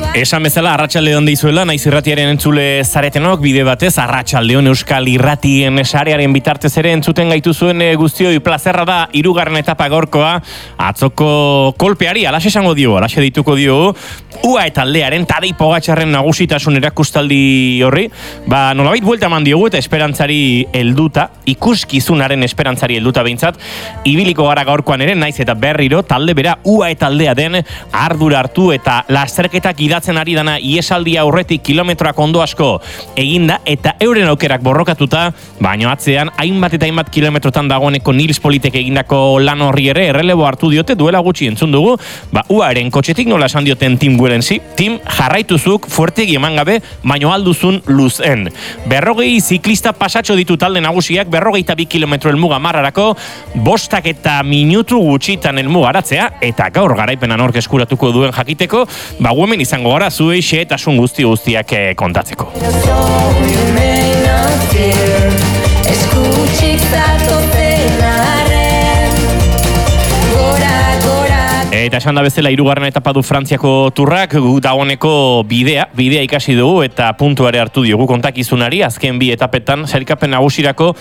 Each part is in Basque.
Esan bezala, Arratsaldeon dizuela, naiz irratiaren entzule zaretenok, bide batez, Arratsaldeon Euskal Irratien sarearen bitartez ere entzuten gaitu zuen guztioi plazerra da, 3. etapa gaurkoa, atzoko kolpeari, alaxe esango dio, alaxe dituko dio, UAE taldearen Tadej Pogačarren nagusitasun erakustaldi horri, nolabait buelta eman diogu eta esperantzari helduta, ikuskizunaren esperantzari helduta behintzat, ibiliko gara gaurkoan ere, naiz eta berriro, talde bera UAE taldea den ardura hartu eta lasterketak idatzen ari dana iesaldia aurretik kilometroak ondo asko eginda eta euren aukerak borrokatuta, baino atzean hainbat eta hainbat kilometrotan dagoeneko Nils Politek egindako lan horri ere errelebo hartu diote duela gutxi entzun dugu, UAEren kotxetik nola esan dioten Tim Guerenzi, Tim jarraituzuk fuertegi eman gabe, baino alduzun luzen. 40 ziklista pasatxo ditu talde nagusiak, 42 kilometro elmuga marrarako, 5 eta minutu gutxitan elmuga aratzea, eta gaur garaipena nork eskuratuko duen jakiteko, hemen izango gara zuei xehetasun guztiak kontatzeko. Eta esan da bezala 3. etapa du Frantziako turrak, dagoeneko bidea ikasi dugu eta puntuare hartu diogu kontakizunari, azken 2 etapetan, sailkapen nagusirako,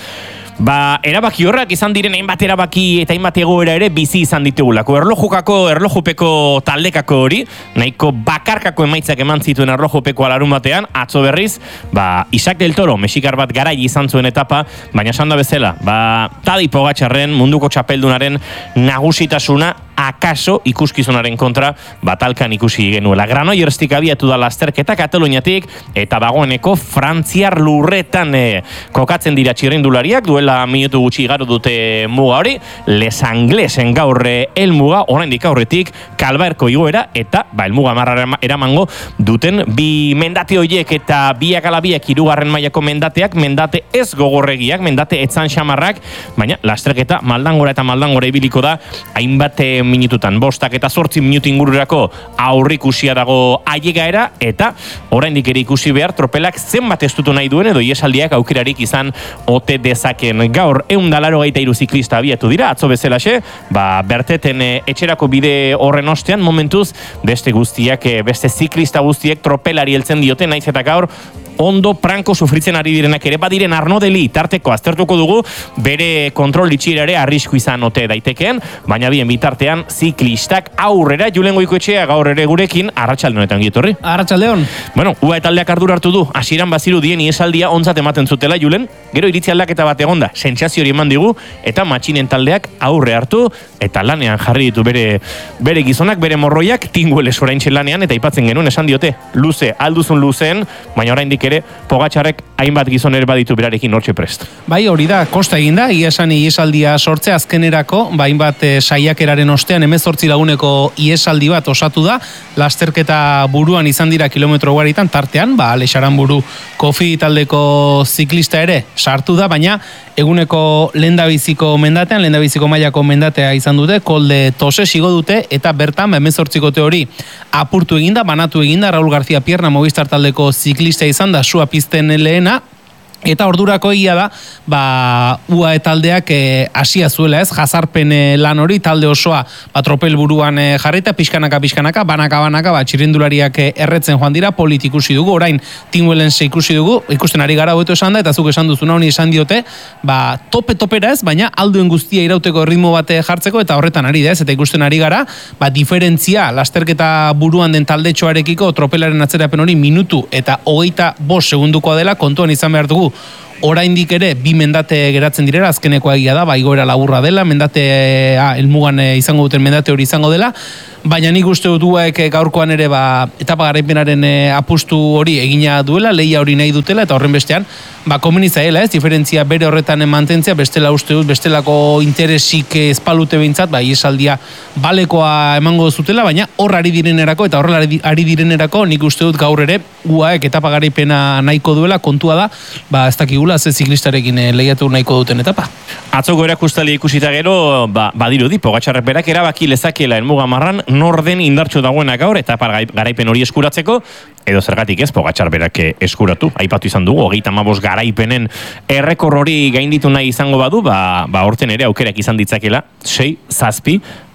erabaki horrak izan diren hainbat erabaki eta hainbat egoera ere bizi izan ditugulako. Erlojupeko taldekako hori, nahiko bakarkako emaitzak eman zituen erlojupeko alarun batean, atzo berriz, Isaac del Toro, mexikar bat garai izan zuen etapa, baina esan da bezala, Tadej Pogačarren munduko txapeldunaren nagusitasuna akaso ikuskizunaren kontra batalkan ikusi genuela. Granoillerstik abiatu da lasterketa Kataluniatik eta dagoeneko Frantziar lurretan kokatzen dira txirrindulariak, duela minutu gutxi igaro dute muga hori, Les Anglesen gaur helmuga, oraindik aurretik Kalbaerko igoera eta helmuga marra eramango duten 2 mendate horiek eta 2x2 3. mailako mendateak, mendate ez gogorregiak, mendate etzan xamarrak, baina lasterketa maldangora eta maldangora ibiliko da hainbat minututan, 5 eta 8 minutu ingururako aurrikusia dago ailegaera eta oraindik ere ikusi behar tropelak zenbat estutu nahi duen edo iesaldiak aukerarik izan ote dezaken. Gaur 183 ziklista abiatu dira, atzo bezalaxe, berteten etxerako bide horren ostean momentuz beste ziklista guztiek tropelari heltzen diote, naiz eta gaur ondo pranko sufritzen ari direnak ere badiren Arnaud Deli tarteko aztertuko dugu bere kontrol itxirare arrisku izan ote daitekeen, baina bien bitartean ziklistak aurrera. Julen Goikoetxea gaur ere gurekin, Arratsaldeon eta ongi-etorri. Arratsaldeon. UAE taldeak ardura hartu du, hasieran bazirudien iesaldia ontzat ematen zutela, Julen, gero iritzi aldaketa bat egonda, sentsazio hori eman digu eta matxinen taldeak aurre hartu eta lanean jarri ditu bere gizonak, bere morroiak, Tingueles oraintxe lanean eta aipatzen genuen esan diote, luze, alduzun luzeen, baina oraindik ere Pogačarrek hainbat gizon ere baditu berarekin hortxe prest. Bai, hori da, kosta eginda, iesan iesaldia sortzea azkenerako, hainbat saiakeraren ostean 18 laguneko iesaldi bat osatu da, lasterketa buruan izan dira kilometro ugaritan, tartean, Alex Aranburu Kofi taldeko ziklista ere sartu da, baina eguneko lehendabiziko mailako mendatea izan dute, kolde tose sigo dute, eta bertan 18 hori apurtu eginda, banatu eginda, Raúl García Pierna Movistar taldeko ziklista izan da, sua pizten lehena, eta ordurako egia da, UAE taldeak hasia zuela ez, jazarpen lan hori, talde osoa tropel buruan jarrita, pixkanaka, banaka, txirrindulariak erretzen joan dira, polit ikusi dugu, orain Tinguelense ikusi dugu, ikusten ari gara hobeto esan da, eta zuk esan duzuna honi esan diote, tope-topera ez, baina alduen guztia irauteko ritmo bate jartzeko, eta horretan ari da ez, eta ikusten ari gara, diferentzia, lasterketa buruan den taldetxoarekiko, tropelaren atzerapen hori minutu, eta 25 segundukoa dela, kontuan izan behar dugu, oraindik ere 2 mendate geratzen direla, azkenekoa egia da, igoera laburra dela, mendate helmugan izango duten mendate hori izango dela, baina nik uste dut UAEk gaurkoan ere etapa garaipenaren apustu hori egina duela, lehia hori nahi dutela, eta horren bestean, komenizaela ez, diferentzia bere horretan mantentzea, bestela uste dut, bestelako interesik espalute behintzat, iesaldia balekoa emango zutela, baina hor ari direnerako, eta horrela ari direnerako, nik uste dut gaur ere UAEk etapa garaipena nahiko duela, kontua da, ez dakigula ze ziklistarekin lehiatu nahiko duten etapa. Atzoko erakustalia ikusita gero, badirudi, Pogačarrek berak erabaki lezakela helmuga marran, norden indartxo dagoena gaur, eta garaipen hori eskuratzeko, edo zergatik ez, Pogačar berak eskuratu, aipatu izan dugu, 35 garaipenen errekor hori gainditu nahi izango badu, horten ere aukerak izan ditzakela, 6, 7,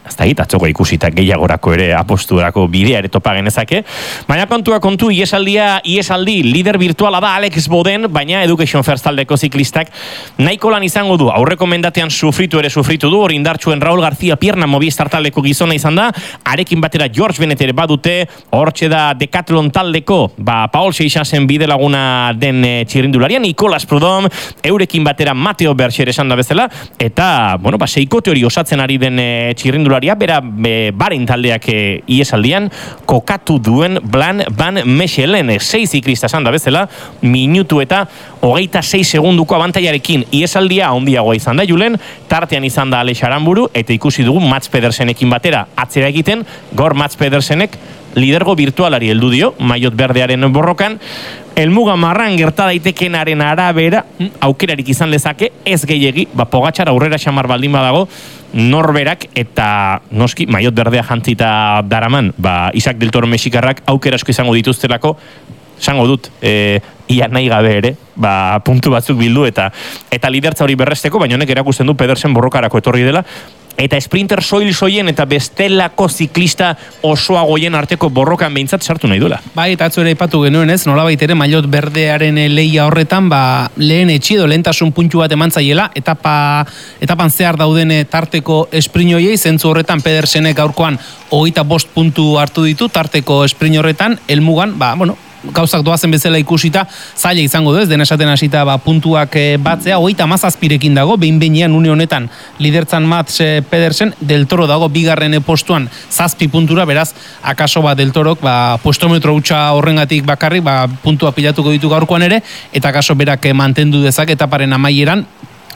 ez da atzoko ikusita gehiagorako ere aposturako bidea ere topa genezake. Baina kontu, iesaldi lider virtuala da Alex Boden, baina Education First taldeko ziklistak nahiko lan izango du. Aurreko mendatean sufritu du, hori indartsuen Raul García Pierna Movistar taldeko gizona izan da, arekin batera George Bennett ere badute, hortxe da Decathlon taldeko, Paul Seixasen bide laguna den txirrindularia, Nicolas Prudhomme, eurekin batera Mateo Bercher esan da bezala, eta, seikote hori osatzen ari den txirrindularia, bera baren taldeak iesaldian kokatu duen Blan Van Mechelen 6 ziklista esan da bezala, minutu eta 26 segunduko abantaiarekin iesaldia handiagoa izan da Julen, tartean izan da Alex Aramburu, eta ikusi dugu Mats Pedersenekin batera atzera egiten, gaur Mats Pedersenek lidergo virtualari heldu dio, maiot berdearen borrokan, helmuga marran gerta daitekenaren arabera, aukerarik izan lezake, ez gehiegi, Pogačar aurrera xamar baldin badago, norberak eta noski maiot berdea jantzita daraman, Isaac del Toro mexikarrak aukera asko izango dituztelako, esango dut, ia nahi gabe ere, puntu batzuk bildu eta lidertza hori berresteko, baina honek erakusten du Pedersen borrokarako etorri dela, eta sprinter soil-soien eta bestelako ziklista osoagoien arteko borrokan behintzat sartu nahi duela. Eta atzo ere aipatu genuen ez, nolabait ere maiot berdearen lehia horretan, lehen etxido, lehentasun puntu bat eman zaiela, etapan zehar dauden tarteko esprinoiei, zentzu horretan Pedersenek gaurkoan 25 puntu hartu ditu, tarteko esprino horretan, helmugan, gauzak doazen bezala ikusita, zaila izango du ez, dena esaten hasita puntuak batzea, 37rekin dago, behin-behinean une honetan lidertzan Mats Pedersen, Del Toro dago bigarren postuan 7 puntura, beraz, akaso Del Torok, puestometro hutsa horrengatik bakarrik, puntua pilatuko ditu gaurkoan ere, eta akaso berak mantendu dezak, etaparen amaieran,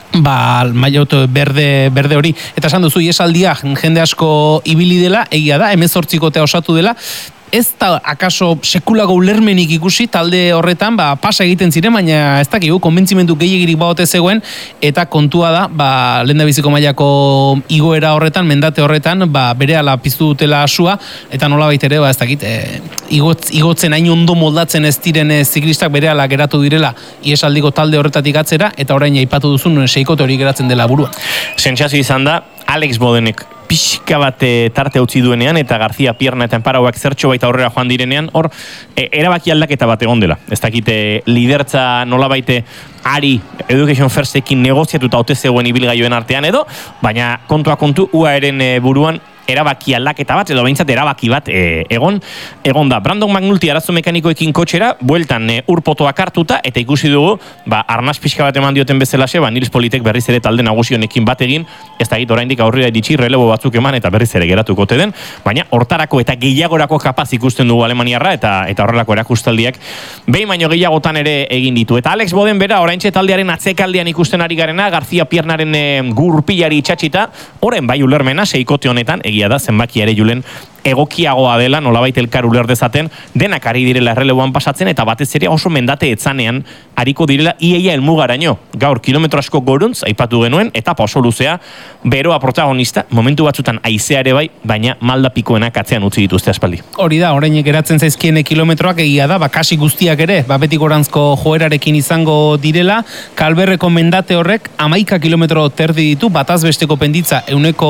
maiot berde hori. Eta esan duzu, iesaldia jende asko ibili dela, egia da, 18kotea osatu dela, ez da akaso sekulago ulermenik ikusi talde horretan, pasa egiten ziren, baina ez dakigu, konbentzimendu gehiagirik baote zegoen, eta kontua da, lehendabiziko mailako igoera horretan, mendate horretan, berehala piztu dutela asua, eta nola baitere, ez dakit, igotzen hain ondo moldatzen ez diren ziklistak berehala geratu direla, iesaldiko talde horretatik atzera, eta orain aipatu duzun seikote hori geratzen dela buruan. Sentsazio izan da, Alex Bodenek pixka bat tarte utzi duenean, eta García Pierna eta Enparauak zertxo baita aurrera joan direnean, hor, erabaki aldaketa bat egon dela. Ez dakite lidertza nolabaite ari Education Firstekin negoziatuta ote zegoen ibilgailuen artean edo, baina kontu UAEren buruan erabaki aldaketa bat, edo behintzat erabaki bat egon da. Brandon McNulty arazo mekanikoekin kotxera, bueltan urpotoak hartuta, eta ikusi dugu, arnaz pixka bat eman dioten bezalaxe, Nils Politek berriz ere talde nagusionekin bat egin, ez da git oraindik aurrera iritsi, relebo batzuk eman, eta berriz ere geratuko ote den, baina hortarako eta gehiagorako kapaz ikusten dugu Alemaniarra, eta horrelako erakustaldiak behin baino gehiagotan ere egin ditu. Eta Alex Boden bera, oraintxe taldearen atzekaldean ikusten ari garena, García Piernaren gurpilari itxatxita, oren bai ulermena, seikote honetan, da zenbaki ere Julen egokiagoa dela, nolabait elkar uler dezaten, denak ari direla erreleboan pasatzen, eta batez ere oso mendate etzanean ariko direla iaia helmugaraino. Gaur kilometro asko goruntz aipatu genuen, etapa oso luzea, beroa protagonista, momentu batzutan haizea ere bai, baina malda pikoenak atzean utzi dituzte aspaldi. Hori da, orain geratzen zaizkien kilometroak egia da, kasi guztiak ere, betik gorantzko joerarekin izango direla, Kalberreko mendate horrek 11 kilometro terdi ditu, bataz besteko penditza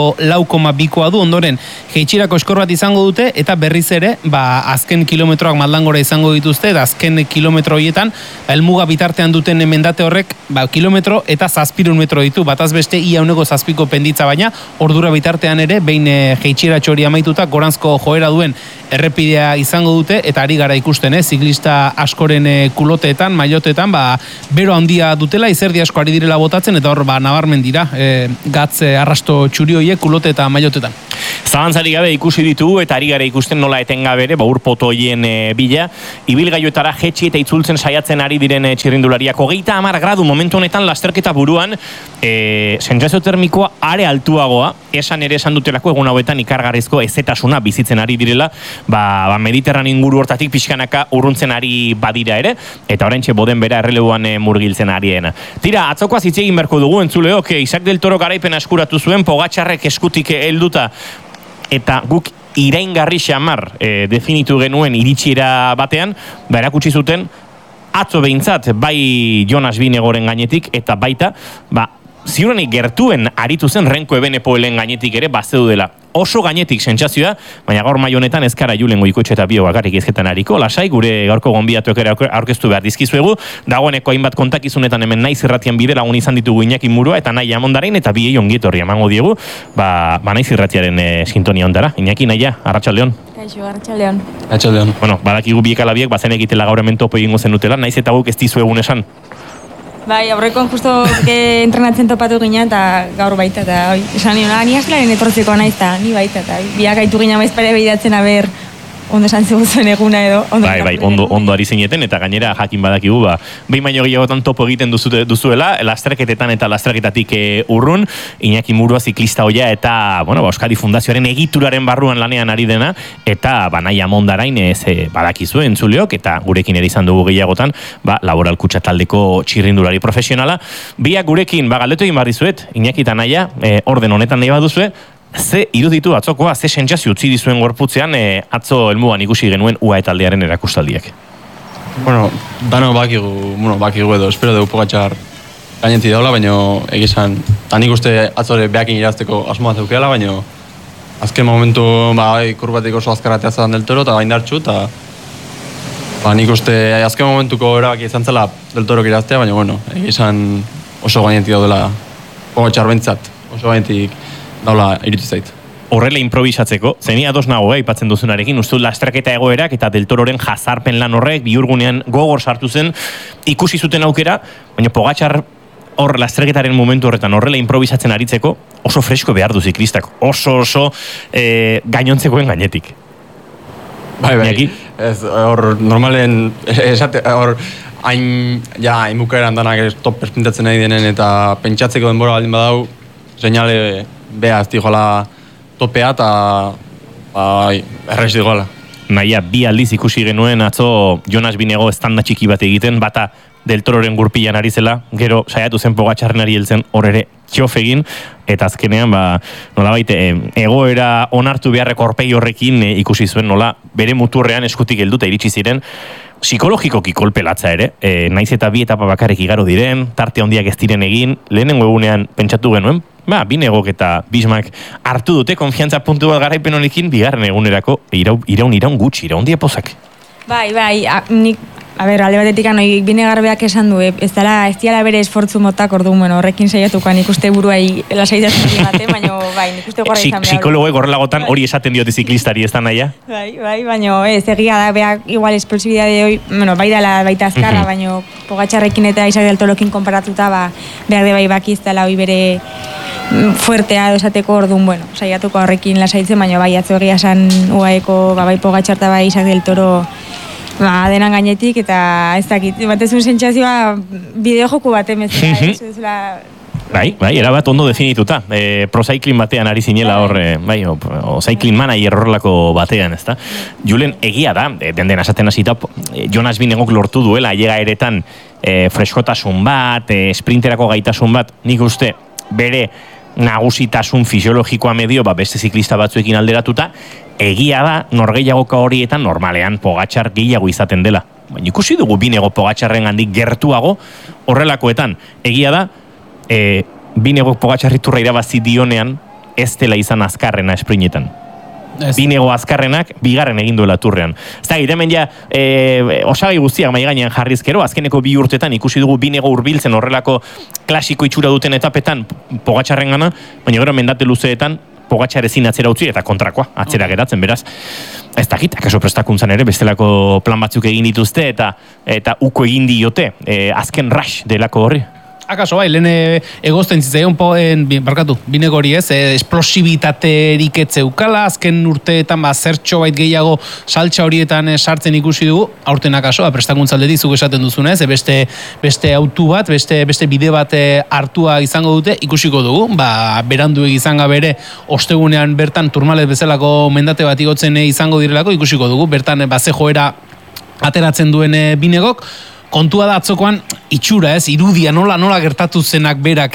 1,4 du, ondoren jeitxirako eskor bat izango dute, eta berriz ere, azken kilometroak maldangora izango dituzte, eta azken kilometro horietan, helmuga bitartean duten mendate horrek, kilometro eta 700 metro ditu, bataz beste ia 7ko penditza, baina ordura bitartean ere, behin jeitxiratxo hori amaituta, gorantzko joera duen errepidea izango dute, eta ari gara ikusten, ziklista askoren kuloteetan, maiotetan, bero handia dutela, izerdi asko ari direla botatzen, eta hor, nabarmen dira, gatz arrasto txuri horiek kulote eta maiotetan. Zabantzari gabe ikusi ditugu, eta ari gara ikusten nola etengabe ere, urpoto hoien bila, ibilgailuetara jetxi eta itzultzen saiatzen ari diren txirrindulariak. 30 gradu momentu honetan lasterketa buruan, sentsazio termikoa are altuagoa, esan ere esan dutelako egun hauetan ikargarrizko ezetasuna bizitzen ari direla, Mediterran inguru hortatik pixkanaka urruntzen ari badira ere, eta oraintxe Boden bera erreleboan murgiltzen ariena. Tira, atzokoaz hitz egin beharko dugu, entzuleok, Isaac del Toro garaipena eskuratu zuen, Pogačarrek eskutik helduta, eta guk iraingarri xamar definitu genuen iritsiera batean, erakutsi zuten, atzo behintzat, bai Jonas Vinegoren gainetik, eta baita, ziurenik gertuen aritu zen Renko Ebenepoelen gainetik ere, bazedu dela. oso gainetik sentsazioa, baina gaur mai honetan ezkara Julen Goikoetxe eta bio bakarrik ezketan ariko, lasai, gure gaurko gonbidatuak ere aurkeztu behar dizkizuegu, dagoeneko hainbat kontakizunetan hemen naiz irratian bide lagun izan ditugu Iñaki Murua eta Naia Amondarain eta biei ongietorri emango diegu, ba naiz irratiaren sintonia hontara. Iñaki, Naia, arratsaldeon. Kaixo, arratsaldeon. Arratsaldeon. Bueno, badakigu biek ala biek bazen egitela gaur hemen topo egingo zenutela, naiz eta guk ez dizuegun esan. Bai, aurrekoan justo entrenatzen topatu gina eta gaur baita eta esan nion, ni astelaren etortzeko naiz eta ni baita eta biak gaitu gina maiz pare behidatzen aber ondo esan ziguzuen eguna edo. Bai, ondo ari zineten eta gainera jakin badakigu, behin baino gehiagotan topo egiten duzuela, lasterketetan eta lasterketatik urrun, Iñaki Murua ziklista hoia eta, Euskadi Fundazioaren egituraren barruan lanean ari dena, eta Naia Amondarain badakizu entzuleok, eta gurekin ere izan dugu gehiagotan, Laboral Kutxa taldeko txirrindulari profesionala. Biak gurekin, galdetu egin behar dizuet, Iñaki eta Naia, orden honetan nahi baduzue, ze iruditu atzokoa, ze sentsazio utzi dizuen gorputzean atzo helmugan ikusi genuen UAE taldearen erakustaldiak? Dano bakigu edo, espero dugu Pogačar gainenti daula, baina egizan, eta nik uste atzore behakin irazteko asmoa zeukeala, baina azken momentu, kurbatik oso azkarratea zadan del Toro, eta baindartxu, eta nik uste azken momentuko erabaki izan zela del Torok iraztea, baina egizan oso gainenti daudela Pogačar bentzat, oso gainetik daula iritu zait. Horrela improvisatzeko, zeni ados nago aipatzen duzunarekin, uste lastraketa egoerak eta Del Tororen jazarpen lan horrek bihurgunean gogor sartu zen ikusi zuten aukera, baina Pogačar hor lastraketaren momentu horretan horrela improvisatzen aritzeko oso fresko behar du ziklistak, oso gainontzekoen gainetik. Bai, ez, hor normalen, hor hain bukaeran danak top esprintatzen nahi denen eta pentsatzeko denbora baldin badau, seinale beha ez digoala topea eta errez digoala. Naia, bi aldiz ikusi genuen atzo Jonas Binego estanda txiki bat egiten, bata Del Tororen gurpilan ari zela, gero saiatu zen Pogačarren ari heltzen hor ere txof egin, eta azkenean, nolabait, egoera onartu beharreko aurpegi horrekin ikusi zuen, nola, bere muturrean eskutik helduta iritsi ziren, psikologikoki kolpelatza ere, naiz eta bi etapa bakarrik igaro diren, tarte handiak ez diren egin, lehenengo egunean pentsatu genuen, Binegok eta Bismak hartu dute konfiantza puntu bat garaipen honekin, bigarren egunerako iraun gutxi, iraun diepozak. Bai, nik, alde batetik Binegarbeak esan du, ez diala bere esfortzu motak orduan, horrekin saiatuko nik uste buruai lasaitasun baten, baina nik uste gorra izan behar. Psikologoek horrelagotan hori esaten diote ziklistari, ez da Naia? Bai, baina egia da, beak igual esplosibidade hori, bai dela baita azkarra, baina Pogačarrekin eta Isaac Del Torokin konparatuta, behar de bai bakiz dela hori bere fuertea esateko orduan, saiatuko horrekin lasaitzen, baina bai atzo egia esan UAEko bai Pogačar eta bai Isaac Del Toro denan gainetik, eta ez dakit, batezun sentsazioa bideo-joku bat emezela. Bai, erabat ondo definituta. Pro cycling batean ari zinela hor, o cycling manager horrelako batean, ezta? Julen, egia da, den esaten hasita, Jonas Binegok lortu duela, ailega eretan freskotasun bat, sprinterako gaitasun bat, nik uste, bere nagusitasun fisiologikoa medio, beste ziklista batzuekin alderatuta, egia da, norgehiagoka horietan normalean Pogačar gehiago izaten dela. Baina ikusi dugu Binego Pogačarren handik gertuago horrelakoetan. Egia da, Binego Pogačarriturra irabazi dionean ez dela izan azkarrena esprinetan. Binego azkarrenak bigarren egin duela turrean. Ez da, hemen ja, osagai guztiak mai gainean jarrizkero, azkeneko 2 urtetan ikusi dugu Binego hurbiltzen horrelako klasiko itxura duten etapetan Pogačarren gana, baina gero mendate luzeetan Pogačar ezin atzera utzi eta kontrakoa, atzera geratzen, beraz. Ez dakit, akaso prestakuntzan ere, bestelako plan batzuk egin dituzte eta uko egin diote, azken rush delako horri. Akaso bai, lehen egozten zitzaion Binego hori ez, esplosibitaterik etzeukala, azken urteetan zertxo bait gehiago saltxa horietan sartzen ikusi dugu, aurten akaso, prestakuntzaldetik zuk esaten duzunez, beste autu bat, beste bide bat hartua izango dute, ikusiko dugu, berandu izan gabere, ostegunean bertan turmalet bezalako mendate bat igotzen izango direlako, ikusiko dugu, bertan ze joera ateratzen duen Binegok. Kontua da atzokoan itxura, irudia nola gertatu zenak berak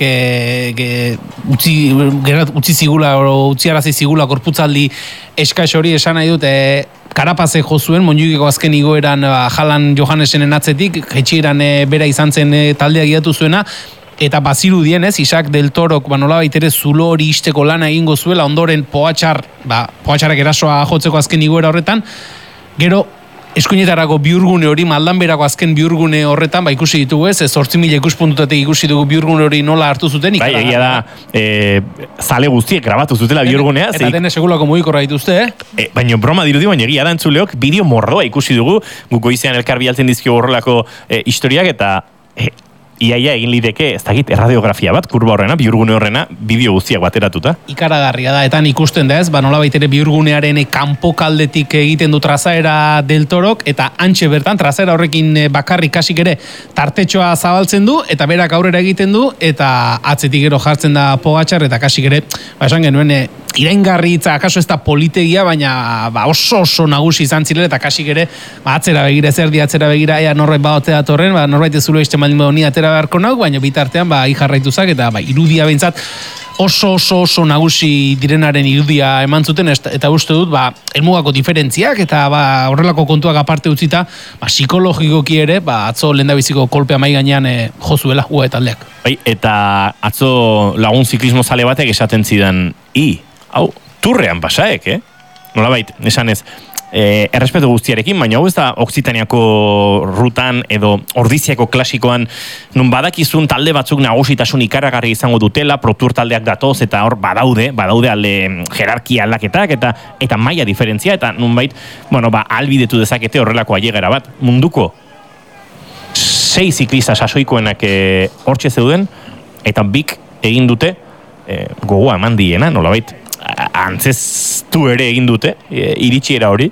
utzi zigula, utziarazi zigula korputzaldi eskais hori esan nahi dut, Karapaze jo zuen, Montjuikeko azken igoeran Jalan Johannesenen atzetik, jetxieran bera izan zen taldea guiatu zuena, eta bazirudien ez, Isaac del Torok nolabait ere zulo hori isteko lana egingo zuela, ondoren Pogatxarrak erasoa jotzeko azken igoera horretan, gero eskuinetarako biurgune hori, Maldanberako azken biurgune horretan, ikusi ditugu ez, 8.000 ikuspuntutatik ikusi dugu biurgune hori nola hartu zuten. Bai, egia da, zale guztiek grabatu zutela biurgunea. Eta dene segulako mugikorra dituzte, Baina broma dirudi, baina egia da entzuleok, bideo morroa ikusi dugu, guko izan elkar bialtzen dizkio horrelako historiak, eta iaia egin lideke, ez dakit, erradiografia bat, kurba horrena, biurgune horrena, bideo guztiak bateratuta. Ikaragarria da, eta ikusten da ez, nolabait ere biurgunearen kanpokaldetik egiten du trazaera del Torok, eta antxe bertan, trazaera horrekin bakarrik kasik ere tartetxoa zabaltzen du, eta berak aurrera egiten du, eta atzetik gero jartzen da Pogatxar, eta kasik ere, esan genuen, iraingarri hitza, akaso ez da politegia, baina oso nagusi izan zirela, eta kasik ere, atzera begira, zerdi atzera begira, ea norbait badote datorren, norbait ez zulo eiste maldin ni atera beharko nauk, baina bitartean, ijarraituzak, eta irudia behintzat, oso nagusi direnaren irudia eman zuten, eta uste dut, helmugako diferentziak, eta horrelako kontuak aparte utzita, psikologikoki ere, atzo lehendabiziko kolpea mai gainean jozuela, UAE taldeak. Bai, eta atzo lagun ziklismo zale batek esaten zidan, hau, turrean pasaek, nolabait, esanez, errespetu guztiarekin, baina hau ez da Okzitaniako rutan edo Ordiziako klasikoan nun badakizun talde batzuk nagusitasun ikaragarri izango dutela, ProTour taldeak datoz eta hor badaude alde jerarkia aldaketak eta maila diferentzia eta nunbait, albidetu dezakete horrelako ailegera bat. Munduko 6 ziklista sasoikoenak hortxe zeuden eta bik egin dute gogoa eman diena, nolabait antzeztu ere egin dute, iritsiera hori,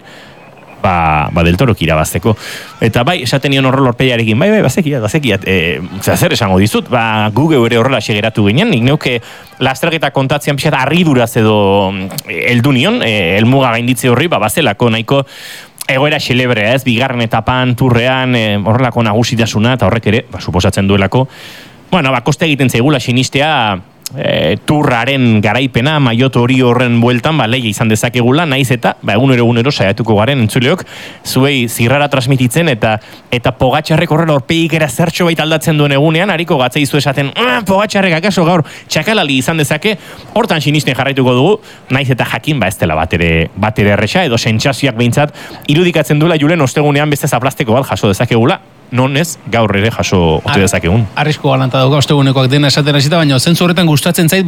del Torok irabazteko. Eta esaten nion horrela orpeiarekin, bazekiat, zer esango dizut, gu ere horrela segeratu ginen, nik neuke lasterketa kontatzean pixat harriduraz edo heldu nion, helmuga gainditze horri, bazelako nahiko egoera xelebrea ez, bigarren etapan, turrean, horrelako nagusitasuna, eta horrek ere, suposatzen duelako, koste egiten zaigula sinistea, turraren garaipena, maiot hori horren bueltan, leia izan dezakegula, naiz eta, egunero saiatuko garen entzuleok, zuei zirrara transmititzen eta Pogatxarrek horrela horpeik era zertxo bait aldatzen duen egunean, hariko gatzeizu esaten, Pogatxarrek akaso gaur txakalali izan dezake, hortan sinisten jarraituko dugu, naiz eta jakin, ez dela batere erresa, edo sentsazioak behintzat, irudikatzen duela Julen ostegunean beste zaplasteko bat jaso dezakegula, non ez, gaur ere jaso ote dezakegun. Arrisko galanta dauka ostegunekoak dena esaten hasita, baina zentzu horretan gustatzen zait,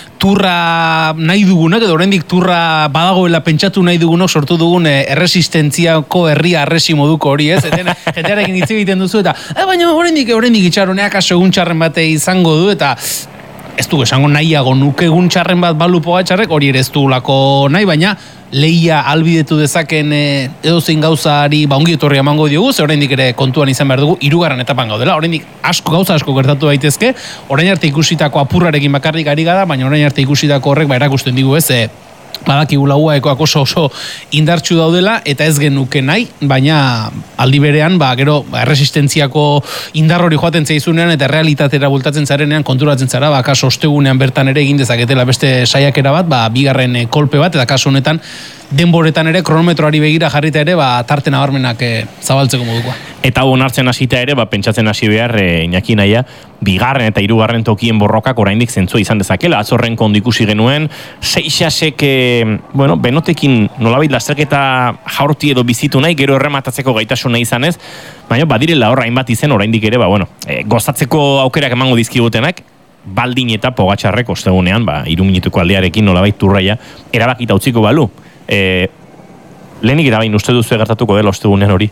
turra nahi dugunak, edo oraindik turra badagoela pentsatu nahi dugunok sortu dugun erresistentziako herria arresi moduko hori, ez? Jentearekin hitz egiten duzu, eta baina oraindik itxaroneak aso egun txarren bate izango du, eta ez dugu esango nahiago nuke egun txarren bat balu Pogatxarrek, hori ere ez dugulako nahi, baina lehia albidetu dezaken edozein gauzari ongi etorria emango diogu, ze oraindik ere kontuan izan behar dugu, 3. etapan gaudela, oraindik gauza asko gertatu daitezke, orain arte ikusitako apurrarekin bakarrik ari gara, baina orain arte ikusitako horrek erakusten digu ez, badakigula UAEkoak oso indartsu daudela, eta ez genuke nahi, baina aldi berean, gero erresistentziako indar hori joaten zaizunean, eta realitatera bultatzen zarenean, konturatzen zara, kaso ostegunean bertan ere egin dezaketela beste saiakera bat, bigarren kolpe bat, eta kaso honetan, denboretan ere, kronometroari begira jarrita ere, tarte nabarmenak zabaltzeko modukoa. Eta onartzen hasita ere, pentsatzen hasi behar, Iñaki nahia, bigarren eta 3. tokien borrokak oraindik zentzua izan dezakela, atzorren kondo ikusi genuen, Seixasek, benotekin nolabait lasterketa jaurti edo bizitu nahi, gero errematatzeko gaitasuna izan ez, baina badirela horra hainbat izen oraindik ere, gozatzeko aukerak emango dizkigutenak, Baldin eta Pogatxarrek ostegunean, 3 minutuko aldearekin nolabait turraia, erabakita utziko balu. Lehenik eta bain uste duzu gertatuko dela ostegunean hori?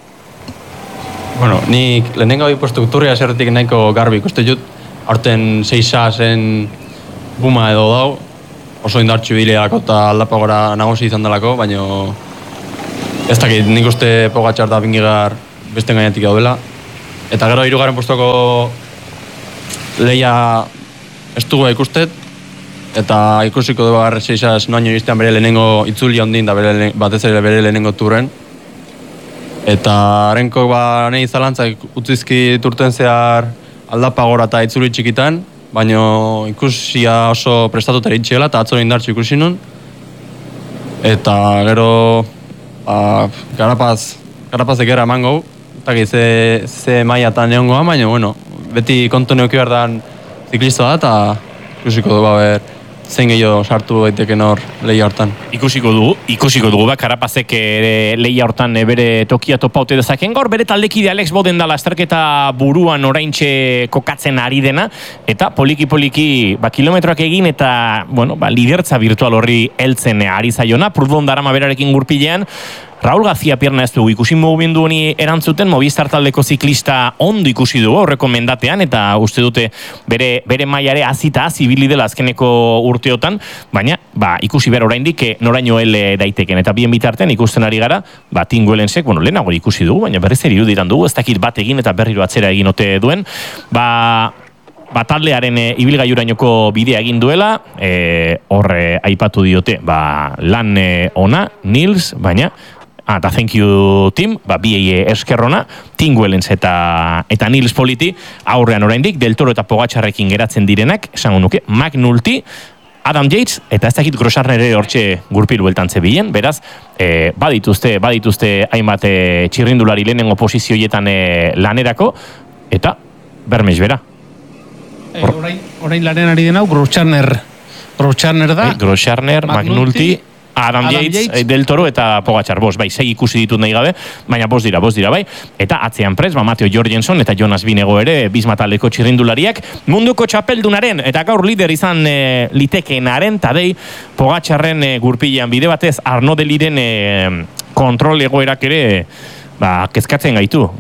Nik lehenengo postu turria zerretik nahiko garbi ikuste jut, aurten 6 buma edo dau, oso indartxu bileako eta aldapagora nagosi izan delako, baina ez dakit, nik uste Pogatxar da Vingegaard beste gainetik daudela. Eta gero 3. postuako lehia ez dugu ikustet, eta ikusiko du R6 noaino iztean bere lehenengo itzuli ondin da batez ere bere lehenengo turren. Eta harenko nahi zalantzak utzizki turten zehar aldapagora eta itzuli txikitan, baina ikusia oso prestatuta eritxela eta atzore indartxu ikusi nun. Eta gero garapaz emango, eta ze maia eta neongoa, baina beti kontu neuki behar dan ziklista da, eta ikusiko dugu, zein gehiago sartu daiteken hor lehia hortan. Ikusiko dugu, Karapazek lehia hortan bere tokia topaute dezaken. Gaur bere taldekide Alex Boden da lasterketa buruan oraintxe kokatzen ari dena, eta poliki-poliki kilometroak egin eta lidertza virtual horri heltzen ari zaiona, Prudon darama berarekin gurpilean. Raúl García Pierna ez dugu ikusi mugimendu honi erantzuten, Movistar taldeko ziklista ondo ikusi dugu aurreko mendatean, eta uste dute bere mailare azita zibili dela azkeneko urteotan, baina ikusi behar oraindik noraino hel daiteken, eta bien bitartean ikusten ari gara, Tim Wellensek, lehenago ikusi dugu, baina berriz ere irudiran dugu, ez dakit bat egin eta berriro atzera egin ote duen, taldearen ibilgailurainoko bidea egin duela, horre aipatu diote, lan ona, Nils, baina eta thank you Tim, biei eskerrona, Tim Wellens eta Nils Politi, aurrean oraindik, Del Toro eta Pogačarrekin geratzen direnak, esango nuke, McNulty, Adam Yates, eta ez dakit Grosjean ere hortxe gurpil bueltan zebilen, beraz, badituzte hainbat txirrindulari lehenengo posizioietan lanerako, eta bermez bera. Orain laren ari denau, Grosjean da. Grosjean, McNulty, Adam Yates, Del Toro eta Pogačar, sei ikusi ditut nahi gabe, baina bost dira, bai. Eta atzean prez, Mateo Jorgensen eta Jonas Vinego ere, Bisma taldeko txirrindulariak, munduko txapeldunaren, eta gaur lider izan litekeenaren, tadei Pogačarren gurpilean bide batez, Arno Deliren kontrol egoerak ere, kezkatzen gaitu.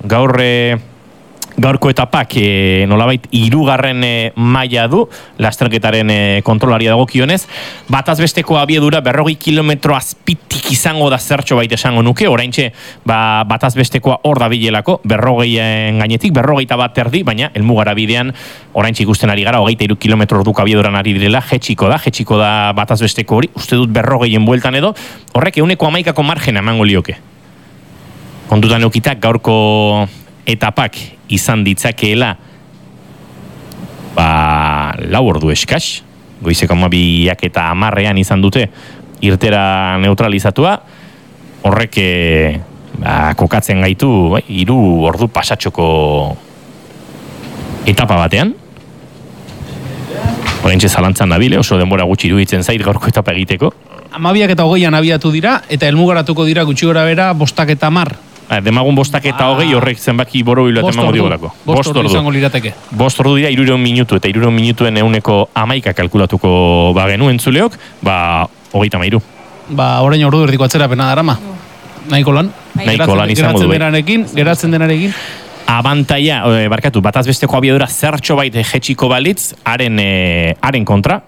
Gaurko etapak nolabait 3. maila du lasterketaren kontrolaria dagokionez, bataz besteko abiedura 40 kilometro azpitik izango da zertxo baita esango nuke, oraintxe bataz bestekoa hor da bilelako, 40 gainetik, 41 erdi, baina elmugara bidean oraintxe ikusten ari gara, 23 kilometro orduko abieduran ari direla, jetxiko da bataz besteko hori, uste dut 40 bueltan edo, horrek 11ko margena emango lioke. Kontutan eukitak gaurko etapak izan ditzakeela 4 ordu eskas, goizeko 12 eta 10ean izan dute irtera neutralizatua, horrek kokatzen gaitu 3 ordu pasatxoko etapa batean. Horrentxe zalantzan nabile, oso denbora gutxi iruditzen zait gaurko etapa egiteko. 12 eta 20ean abiatu dira, eta helmugaratuko dira gutxi gora bera 5 eta 10. Demagun 5 eta 20 horrek zenbaki borobiloa emango digolako. 5 ordu izango lirateke. 5 ordu dira 300 minutu, eta 300 minutuen 11 kalkulatuko bagenu entzuleok, 33. Orain ordu erdiko atzerapena darama. Nahiko lan izango du. Geratzen denarekin. Abantaia, bataz besteko abiadura zertxo baita jetxiko balitz, haren kontra,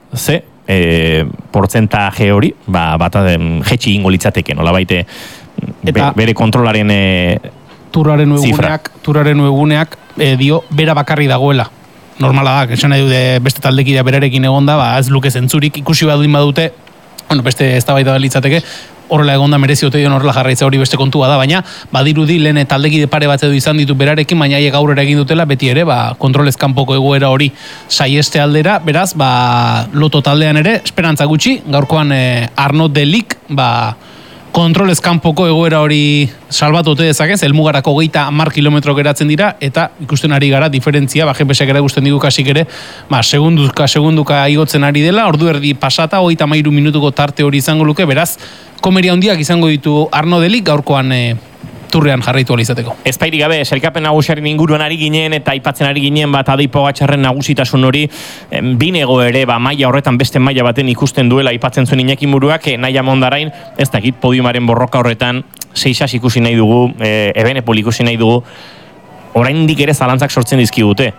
portzentaje hori, jetxi ingo litzateke, nola baite, bere kontrolaren turaren eguneak dio bera bakarri dagoela. Normala da, esan nahi dude beste taldekidea berarekin egonda, ez luke zentzurik ikusi baduen badute, beste eztabaida litzateke, horrela egonda merezi ote dion horrela jarraitza hori beste kontua da, baina badirudi lehen taldekide pare bat edo izan ditu berarekin, baina haiek aurrera egin dutela, beti ere, kontrolez kanpoko egoera hori saieste aldera, beraz, loto taldean ere, esperantza gutxi, gaurkoan Arno Delik, kontrolez kanpoko egoera hori salbatu ote dezakez, helmugarako 30 kilometro geratzen dira, eta ikusten ari gara diferentzia, GPS-ek ere gusten digu kasik ere, segunduka igotzen ari dela, ordu erdi pasata, 33 minutuko tarte hori izango luke, beraz, komeria handiak izango ditu Arno Delik, gaurkoan turrean jarraitu alizateko. Ezpairi gabe, sailkapen nagusiaren inguruan ari ginen eta aipatzen ari ginen Tadej Pogačarren nagusitasun hori Vinego ere maila horretan beste maila baten ikusten duela aipatzen zuen Iñaki Muruak, Naia Mondarain, ez dakit podiumaren borroka horretan 6 ikusi nahi dugu, Ebenepol ikusi nahi dugu, oraindik ere zalantzak sortzen dizkigute.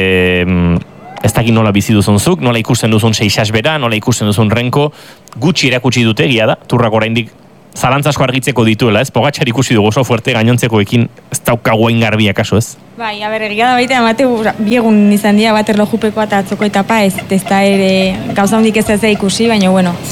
Ez dakit nola bizi duzun zuk, nola ikusten duzun 6 bera, nola ikusten duzun Renko, gutxi erakutsi dute, egia da, turrak oraindik zalantzasko argitzeko dituela, ez? Pogačar ikusi dugu oso fuerte gainontzekoekin, ez daukagu hain garbia kaso, ez? Egia da baita, biegun izan dira bater lojupekoa eta atzoko etapa, ez da ere gauza hundik ez ikusi, baina,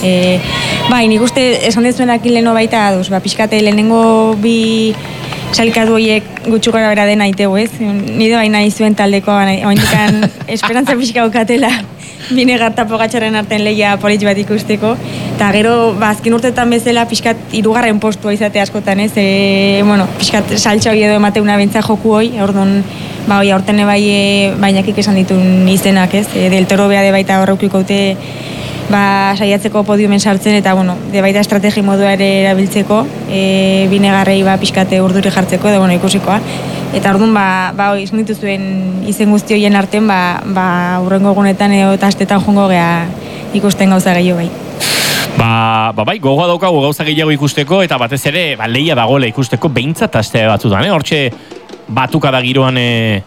nik uste esan dezuenak leheno baita, pixkate lehenengo bi sailkatu horiek gutxu gara bera dena itegu, ez? Nire baina izuen taldeko, oindikan esperantza pixka okatela, Vinegar eta Pogačarren artean lehia politx bat ikusteko, eta gero, azken urtetan bezala, pixkat 3. postua izate askotan, ez? Pixkat saltxa hori edo emateuna bentza joku hori, orduan, ba, hoi, aurten bai bainakik esan ditun izenak, ez? Del Toro bea de baita horreukiko haute, ba, saiatzeko podiumen sartzen, eta, bueno, de baita estrategi modua ere erabiltzeko, binegarrei, ba, pixkate urduri jartzeko, edo, bueno, ikusikoa. Eta orduan, ba, hoi, esan dituzuen izen guzti horien artean, ba, urrengo egunetan eta astetan jongo gea ikusten gauza gehiago bai. Bai, gogoa daukagu gauza gehiago ikusteko, eta batez ere, lehia dagoela ikusteko behintzat aste batzutan, Hortxe, batuka da giroan...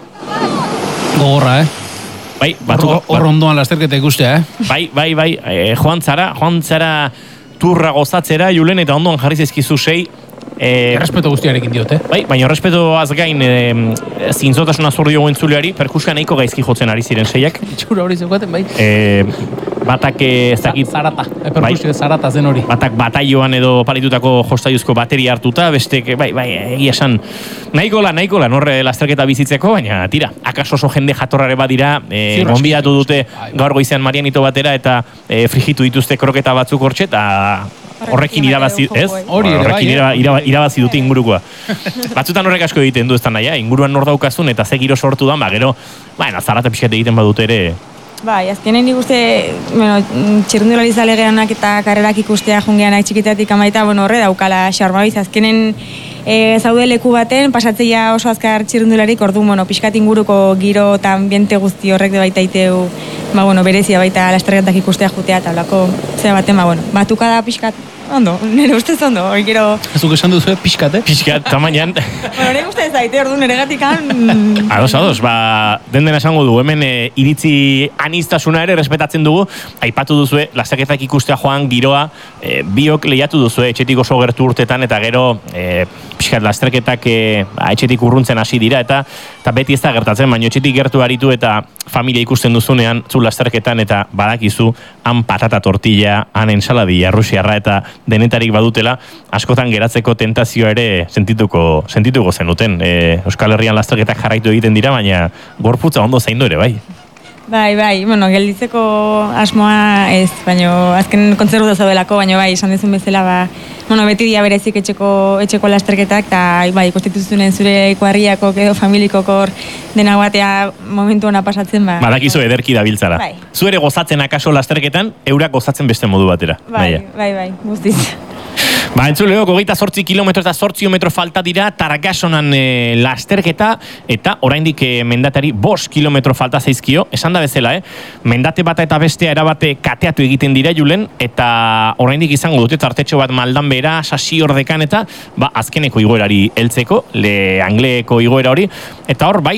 Gogorra, Bai, batuka... Hor ondoan lasterketa ikustea, Bai, joan zara turra gozatzera, Julen, eta ondoan jarri zezkizu 6... Errespeto guztiarekin diote. Bai, baina errespetoaz gain zintzotasuna zor diogu entzuleari, perkuska nahiko gaizki jotzen ari ziren 6ak. Itxura hori zeukaten, bai. Batak ezakit... Zarata, perkusio zarata zen hori. Batak bataioan edo palitutako jostaiuzko bateria hartuta, bestek, bai, egia esan, nahikola, norre lasterketa bizitzeko, baina tira, akaso oso jende jatorrare badira, gonbidatu dute gaur goizean Marianito batera, eta frijitu dituzte kroketa batzuk hortxe, eta horrekin irabazi, ez? Horrekin irabazi dute ingurukoa. Batzutan horrek asko egiten du ez da nahi, inguruan nor daukazun eta ze giro sortu dan, gero, zarata pixkat egiten badute ere. Bai, azkenen nik uste, txirrundulari zalegeanak eta karrerak ikustea jungeanak txikitatik amaita, horre daukala xarmaiz, azkenen zaude leku baten, pasatzeia oso azkar txirrundularik, orduan, pixkat inguruko giro eta ambiente guzti horrek de baita iteu, berezia baita lasterketak ikustea jutea, eta olako, zera baten, batuka da pixkat, ondo, nire ustez ondo, hori gero... Ezuk esan duzu, pixkat, Pixkat, tamainan. Nire ustez zaite, ordu nire gatikan... Ados, den esango du, hemen iritzi anistasuna ere respetatzen dugu, aipatu duzue, lasterketak ikustea joan giroa, biok lehiatu duzue, etxetik oso gertu urtetan, eta gero, pixkat lasterketak etxetik urruntzen hasi dira, eta beti ez da gertatzen, baina etxetik gertu aritu eta familia ikusten duzunean, zu lasterketan, eta badakizu, han patata tortilla, han ensaladia, rusiarra, eta denetarik badutela, askotan geratzeko tentazioa ere sentituko zenuten. Euskal Herrian lasterketak jarraitu egiten dira, baina gorputza ondo zaindu ere, bai. Bai, gelditzeko asmoa ez, baina azken kontzertu da zaudelako, baina bai, esan dezun bezala, beti dia berezik etxeko lasterketak, eta konstituzioen zure ikuarriako edo familikok hor dena batea momentu ona pasatzen, Badakizu ederki dabiltzara. Bai. Zu ere gozatzen akaso lasterketan, eurak gozatzen beste modu batera. Bai, guztiz. Entzuleo, 28 kilometro eta 8 metro falta dira Targasonan lasterketa, eta oraindik mendatari 5 kilometro falta zaizkio, esan da bezala, mendate bata eta bestea erabate kateatu egiten dira Julen, eta oraindik izango dute tartetxo bat maldan bera, sasi ordekan, eta azkeneko igoerari heltzeko, angleeko igoera hori, eta hor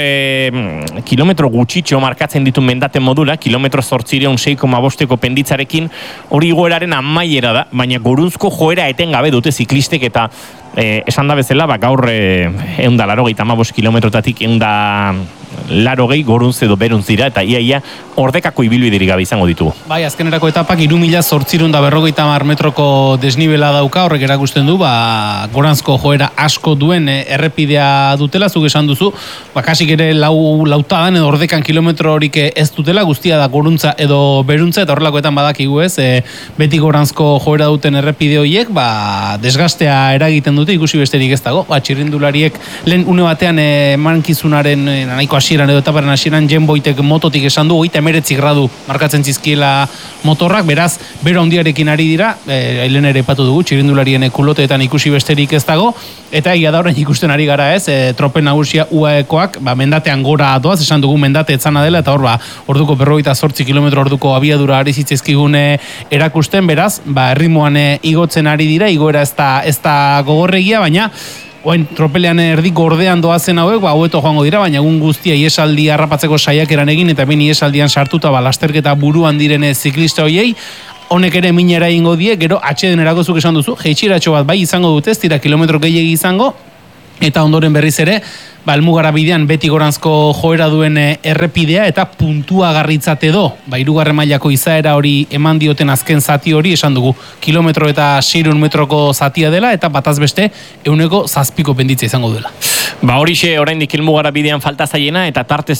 kilometro gutxitxo markatzen ditu mendate modula, kilometro 806,5 penditzarekin, hori igoeraren amaiera da, baina gorunzko joera etengabe dute ziklistek, eta esan da bezala, gaur 185 kilometrotatik 180 goruntz edo beruntz dira, eta ia ordekako ibilbiderik gabe izango ditugu. Bai, azkenerako etapak 3.850 metroko desnibela dauka, horrek erakusten du, goranzko joera asko duen errepidea dutela, zuk esan duzu, kasik ere lautadan edo ordekan kilometro horik ez dutela, guztia da goruntza edo beruntza, eta horrelakoetan badakigu ez, beti goranzko joera duten errepide horiek, desgastea eragiten dute, ikusi besterik ez dago, txirrindulariek lehen une batean mankizunaren nahiko hasieran edo etaparen hasieran Jenboitek mototik esan du, 39 gradu markatzen zizkiela motorrak, beraz, bero handiarekin ari dira, lehen ere epatu dugu, txirrindularien kuloteetan ikusi besterik ez dago, eta egia da orain ikusten ari gara ez, tropen nagusia UAEkoak, mendatean gora doaz, esan dugu mendate etzana dela, eta hor, orduko 58 kilometro orduko abiadura ari zitzezkigune erakusten, beraz, erritmoan igotzen ari dira, igoera ez da gogorregia, baina tropelean erdi gordean doazen hauek, hobeto joango dira, baina egun guztia iesaldi harrapatzeko saiakeran egin, eta ben iesaldian sartuta lasterketa buruan diren ziklista hoiei, honek ere minera ingo die, gero atxeden erakozuk esan duzu, jeitxiratxo bat bai izango dute, ez dira kilometro gehiagi izango, eta ondoren berriz ere, helmugara bidean beti goranzko joera duen errepidea eta puntua garritzate do. Hirugarren mailako izaera hori eman dioten azken zati hori, esan dugu, kilometro eta 600 metroko zatia dela, eta bataz beste 107 penditza izango duela. Ba horixe oraindik helmugara bidean falta zaiena eta tarte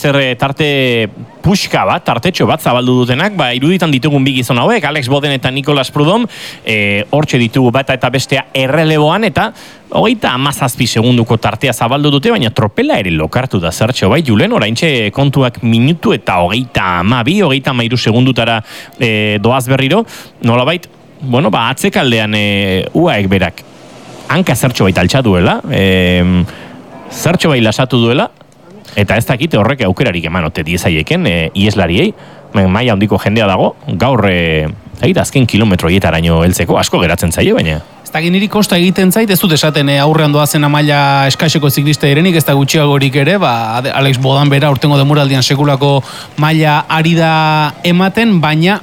puxka bat, tartetxo bat zabaldu dutenak, ba iruditan ditugun bi gizon hauek, Alex Boden eta Nicolas Prudhomme, hortxe ditugu bata eta bestea erreleboan eta 37 segunduko tartea zabaldu dute, baina tropela ere lokartu da zertxo bai, Julen, oraintxe kontuak minutu eta 33 segundutara doaz berriro, nolabait, bueno, ba atzekaldean UAek berak hanka zertxo bait altxa duela, zertxo bai lasatu duela, eta ez dakite horrek aukerarik emanote diezaieken ieslariei, maila handiko jendea dago, gaur azken kilometroietaraino heltzeko asko geratzen zaie, baina ez da niri kosta egiten zait, ez dut esaten aurrean doazen maila eskaseko ziklista direnik, ez da gutxiagorik ere, ba, Alex Bodan bera urtengo demoraldian sekulako maila ari da ematen, baina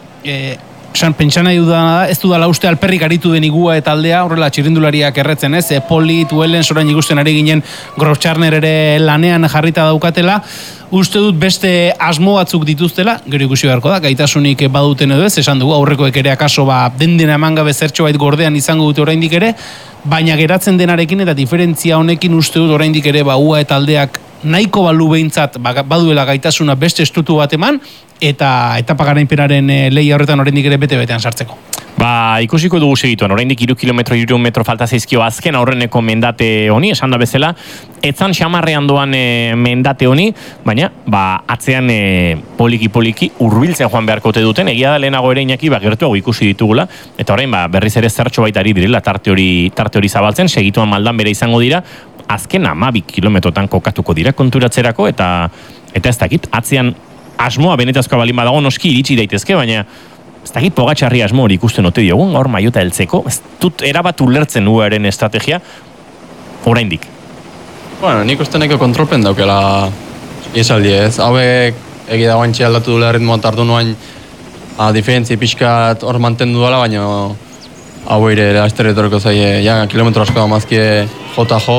pentsa nahi dudana da, ez dudala uste alperrik aritu den igua eta aldea, horrela txirrindulariak erretzen, ez? Polit, Wellens, orain ikusten ari ginen Groscharner ere lanean jarrita daukatela, uste dut beste asmo batzuk dituztela, gero ikusi beharko da, gaitasunik baduten edo ez, esan dugu, aurrekoek ere akaso dendena emangabe zertxo bait gordean izango dute oraindik ere, baina geratzen denarekin eta diferentzia honekin uste dut oraindik ere ua eta aldeak nahiko balu behintzat baduela gaitasuna beste estutu bat eman, eta etapa garainpenaren lehia horretan oraindik ere bete-betean sartzeko. Ba, ikusiko dugu segituan, oraindik 3 kilometro, 3 metro falta zaizkio azken aurreneko mendate honi, esan da bezala, etzan xamarrean doan mendate honi, baina, ba, atzean poliki hurbiltzen joan beharkote duten, egia da lehenago ere Iñaki, ba, gertuago ikusi ditugula, eta orain, ba, berriz ere zertxo baitari direla tarte hori zabaltzen, segituan maldan bere izango dira, azken 12 kilometrotan kokatuko dira konturatzerako, eta ez dakit, atzean asmoa benetazkoa balin badago noski iritsi daitezke, baina ez dakit Pogačarri asmo hori ikusten ote diogun, gaur maiota heltzeko, ez dut erabat ulertzen UAren estrategia, oraindik. Bueno, nik uste neko kontrolpen daukela iesaldi ez, hauek egi da guantxe aldatu duela ritmoa tartu nuain diferentzi pixkat hor mantendu duela, baina hau ere asterretoreko zaie, ja, kilometro asko da mazkie JJ,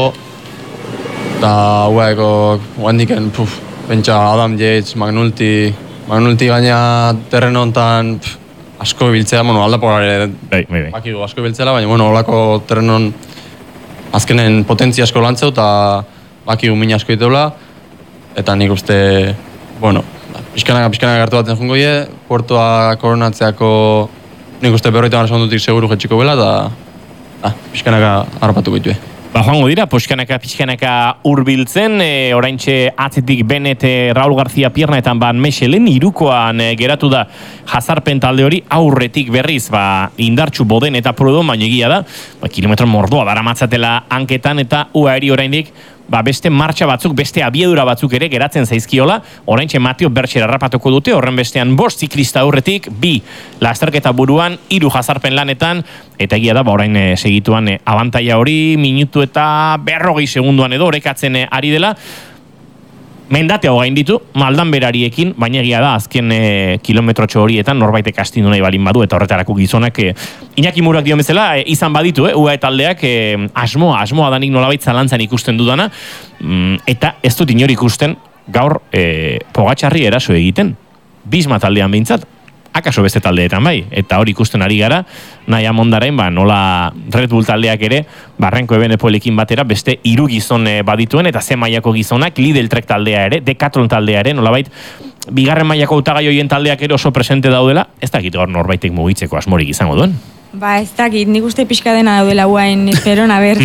eta haueko guandiken, pentsa Adam Yates, Magnulti gaina terreno hontan asko biltzea, bueno, aldapogare bakigu asko biltzela, baina, bueno, holako terrenon azkenen potentzia asko lantzeu, eta bakigu mina asko diteula, eta nik uste, bueno, pixkanaka gertu batzen jungo die, puertoa koronatzeako nik uste 50 segundutik seguru jetxiko bela, eta pixkanaka harrapatu bitue. Ba, joango dira, pixkanaka hurbiltzen, oraintxe atzetik Benet, Raul García Piernetan, Van Mechelen, irukoan geratu da jazarpen talde hori, aurretik berriz, ba, indartxu Boden eta Prudhomme, baina egia da, ba, kilometro mordoa daramatzatela hanketan, eta UAeri oraindik, ba, beste martxa batzuk, beste abiedura batzuk ere geratzen zaizkiola, oraintxe Mateo Bercher harrapatuko dute, horren bestean 5 ziklista aurretik, 2 lasterketa buruan, 3 jazarpen lanetan, eta egia da, ba, orain segituan abantaila hori, minutu eta 40 segunduan edo, orekatzen ari dela, mendate hogain ditu, maldan berariekin, baina egia da, azken kilometrotxo horietan, norbaitek astindu nahi balin badu, eta horretarako gizonak, Iñaki Murak dion bezala, izan baditu, UA eta aldeak, asmoa danik nolabait zalantzan ikusten dudana, eta ez dut inor ikusten, gaur Pogačarri eraso egiten, Bisma taldean behintzat, akaso beste taldeetan bai, eta hori ikusten ari gara, nahi amondaren, ba, nola Red Bull taldeak ere, Barrenko Ebenepoelekin batera, beste 3 gizon badituen, eta ze mailako gizonak, Lidl Trek taldea ere, Decathlon taldea ere, nolabait, bigarren mailako hautagai horien taldeak ere oso presente daudela, ez dakit gaur norbaitek mugitzeko asmorik izango duen. Ba, ez dakit, nik uste pixka dena daudela guain, esperon, aber,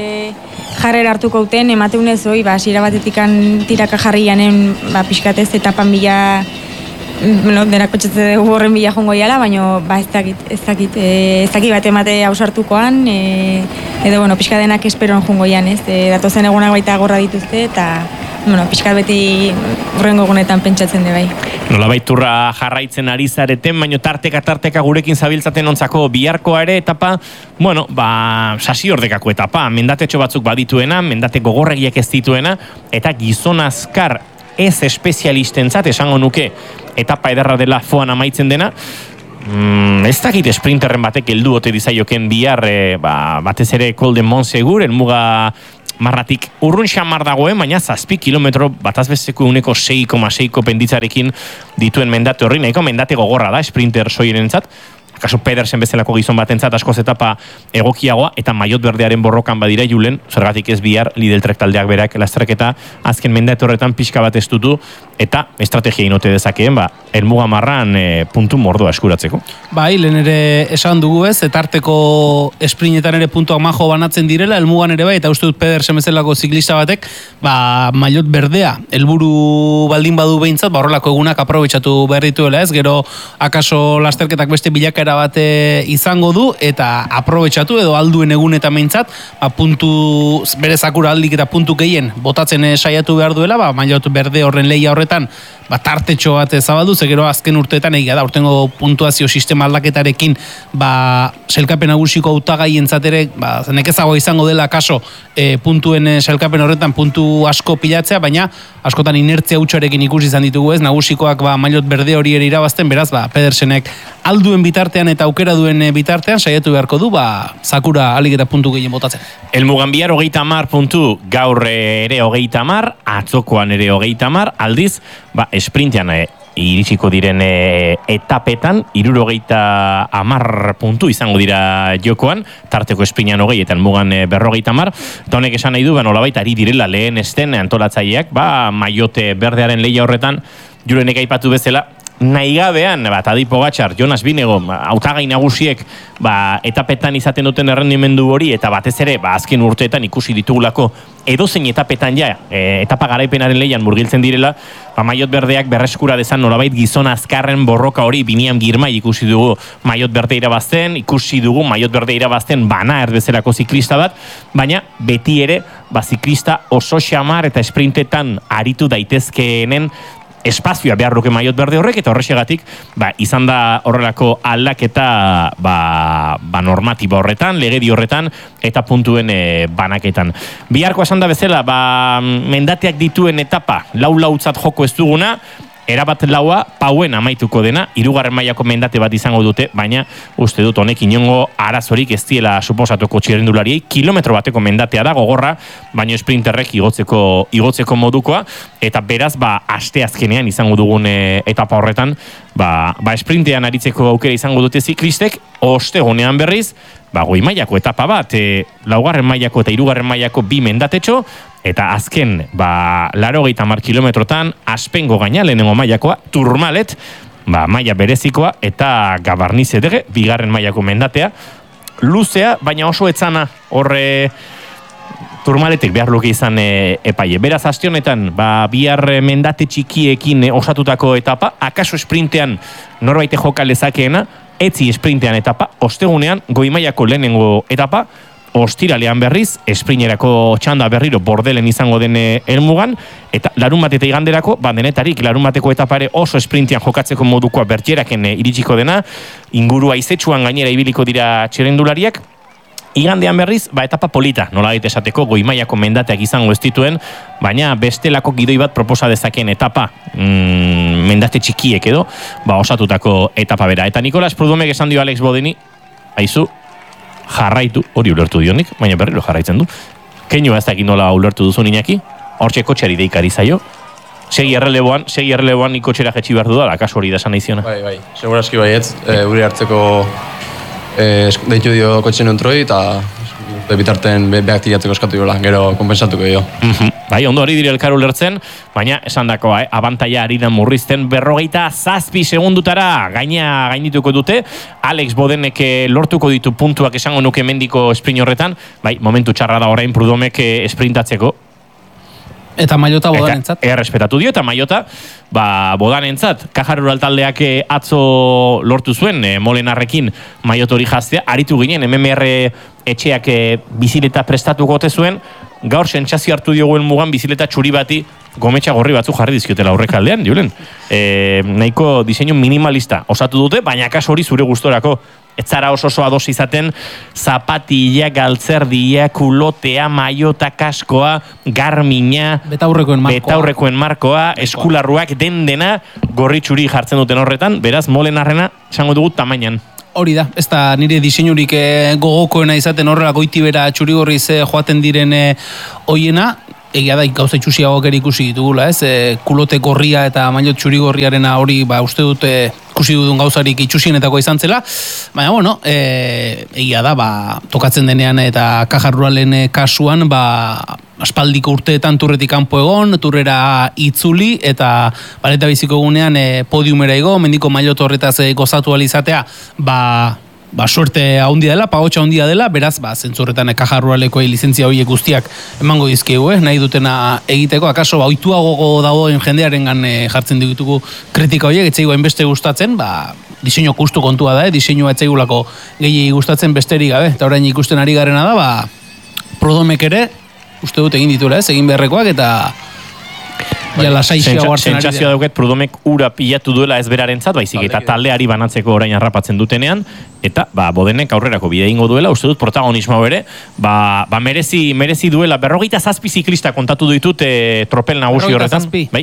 jarrera hartuko uten, emateunez hoi, ba, zira batetikan tiraka jarri janen, ba, pixkatez etapan bila, bueno, dena kotxetze dugu horren bila jongo iala, baina ba, ez dakit bat emate hausartukoan, edo, bueno, pixka denak esperon jongo ian, ez, datozen egunak baita gorra dituzte, eta, bueno, pixka beti horrengo egunetan pentsatzen de bai. Nolabait turra jarraitzen ari zareten, baina tarteka gurekin zabiltzaten ontzako biharkoa ere etapa, bueno, ba, sasi ordekako etapa, mendatetxo batzuk badituena, mendate gogorregiak ez dituena, eta gizon azkar ez espezialistentzat esango nuke etapa ederra dela foan amaitzen dena, ez dakit sprinterren batek heldu ote dizaioken bihar, batez ere Col de Montsegur, elmuga marratik urrun xamar dagoen, baina 7 kilometro batazbesteko 6,6ko penditzarekin dituen mendate horri, nahiko mendate gogorra da, sprinter soirenentzat, akaso Pedersen bezalako gizon batentzat askoz etapa egokiagoa, eta maillot berdearen borrokan badira Julen, zergatik ez bihar Lidl Trek taldeak berak lasterketa azken mendate horretan pixka bat estutu, eta estrategia inote dezakeen, helmuga marran puntu mordoa eskuratzeko. Bai, lehen ere esan dugu ez, etarteko esprinetan ere puntuak majo banatzen direla, helmugan ere bai, eta uste dut Pedersen bezalako ziklista batek, maillot berdea, helburu baldin badu behintzat, horrelako egunak aprobetxatu behar dituela ez, gero akaso lasterketak beste bilakaera bate izango du, eta aprobetxatu edo alduen egunetan behintzat, puntu, bere zakura aldik eta puntu gehien botatzen saiatu behar duela, maillot berde horren lehia horretan, tartetxo bat zabaldu, gero azken urteetan egia da, urtengo puntuazio sistema aldaketarekin, sailkapen nagusiko hautagaien ere, nekezago izango dela kaso puntuen sailkapen horretan puntu asko pilatzea, baina askotan inertzia hutsarekin ikusi izan ditugu ez, nagusikoak maillot berde hori ere irabazten, beraz, Pedersenek alduen bitartean eta aukera duen bitartean saiatu beharko du, zakura alik eta puntu gehien botatzen. Helmugan bihar 30 puntu, gaur ere 30, atzokoan ere 30, aldiz, esprintean iritsiko diren etapetan, 70 puntu izango dira jokoan, tarteko esprinean 20 eta helmugan 50, eta honek esan nahi du, nolabait ari direla lehen esten antolatzaileak, maillote berdearen lehia horretan, Julenek aipatu bezala, nahi gabean, Tadej Pogačar, Jonas Vingegaard, hautagai nagusiek etapetan izaten duten errendimendu hori, eta batez ere, azken urteetan ikusi ditugulako edozein etapetan etapa garaipenaren lehian murgiltzen direla, maillot berdeak berreskura dezan nolabait gizon azkarren borroka hori, Biniam Girmay ikusi dugu maillot berde irabazten, ikusi dugu maillot berde irabazten Bana bezalako ziklista bat, baina beti ere, ziklista oso xamar eta esprintetan aritu daitezkeenen espazioa behar luke maillot berde horrek, eta horrexegatik izan da horrelako aldaketa normatiba horretan, legedi horretan, eta puntuen banaketan. Biharko esan da bezala, mendateak dituen etapa, lau-lautzat joko ez duguna, erabat laua pauen amaituko dena, 3. mailako mendate bat izango dute, baina uste dut honek inongo arazorik ez diela suposatuko txirrindulariei, kilometro bateko mendatea da gogorra, baina sprinterrek igotzeko modukoa, eta beraz, asteazkenean izango dugun etapa horretan, sprintean aritzeko aukera izango dute ziklistek, ostegunean berriz, goi mailako etapa bat, 4. mailako eta 3. mailako 2 mendatetxo, eta azken, 80 kilometrotan, Aspengo gaina lehenengo mailakoa, Tourmalet, maila berezikoa, eta Gavarnie-Setege, 2. mailako mendatea, luzea, baina oso etzana, horre Tourmaletek behar luke izan epaile. Beraz, aste honetan, bihar mendate txikiekin osatutako etapa, akaso sprintean norbaite joka lezakeena, etzi sprintean etapa, ostegunean, goi mailako lehenengo etapa, ostiralean berriz, esprinerako txanda berriro bordelen izango den helmugan, eta larun bat eta iganderako, denetarik larun bateko etapare oso sprintean jokatzeko modukoa bertieraken iritsiko dena, ingurua izetsuan gainera ibiliko dira txirrindulariak, igandean berriz, etapa polita, nolabait esateko, goi mailako mendateak izango ez dituen, baina bestelako gidoi bat proposa dezakeen etapa, mendate txikiek edo, osatutako etapa bera. Eta Nicolas Prudhomek esan dio Alex Bodeni, aizu, jarraitu, hori ulertu dionik, baina berriro jarraitzen du. Keinua ez dakit nola ulertu duzu Iñaki, hortxe kotxeari deikari zaio, segi erreleboan nik kotxera jetxi behar dudala, kasu hori da esan nahi ziona. Bai, segurazki baietz, gure hartzeko deitu dio kotxe nontroi, eta bitarten behak tiratzeko eskatu diola, gero kompensatuko dio. Bai, ondo hori dire elkar ulertzen, baina esan dako, abantaia ari da murrizten 47 segundutara gainituko dute, Alex Bodenek lortuko ditu puntuak esango nuke mendiko sprint horretan, bai, momentu txarra da orain Prudhomek sprintatzeko. Eta maillota Bodanentzat. Errespetatu dio, eta maillota Bodanentzat. Caja Rural taldeak atzo lortu zuen, Molenarrekin maillot hori jaztea, aritu ginen, MMR etxeak bizileta prestatuko ote zuen, gaur sentsazio hartu dioguen mugan bizileta txuri bati gometxa gorri batzu jarri dizkiotela aurrekaldean, Julen. Nahiko diseinu minimalista osatu dute, baina kaso hori zure gustorako. Ez zara oso ados izaten, zapatilla, galtzerdia, kulotea, maiota, kaskoa, garmina, betaurrekoen markoa, eskularruak, dena, gorri txuri jartzen duten horretan, beraz, Molenarrena, esango dugu tamainan. Hori da, ez da nire diseinurik gogokoena izaten horrela goitibera txurigorriz joaten diren hoiena, egia da gauza itxusiagoak ere ikusi ditugula, ez? Kulote gorria eta maillot txurigorriarena hori, uste dute ikusi dudun gauzarik itxusienetako izan zela, baina bueno, egia da, tokatzen denean eta Caja Ruralen kasuan, aspaldiko urteetan turretik kanpo egon, turrera itzuli, eta baleta biziko egunean podiumera igo, mendiko maillot horretaz gozatu alizatea, suerte handia dela, pagotxa handia dela, beraz, zentzurretan Caja Ruraleko lizentzia horiek guztiak emango dizkigu, nahi dutena egiteko, akaso, ohituago dagoen jendearengan jartzen ditugu kritika horiek, etzaigu hainbeste gustatzen, diseinu kustu kontua da, diseinua etzaigulako gehiegi gustatzen besterik gabe, eta orain ikusten ari garena da, Prodomek ere, uste dut egin dituela, egin beharrekoak, eta sentsazioa dauket Prodomek ura pilatu duela ez berarentzat, baizik eta taldeari banatzeko orain harrapatzen dutenean, eta Bodenek aurrerako bide ingo duela, uste dut protagonismo bere, merezi duela 47 ziklista kontatu ditut tropel nagusi horretan.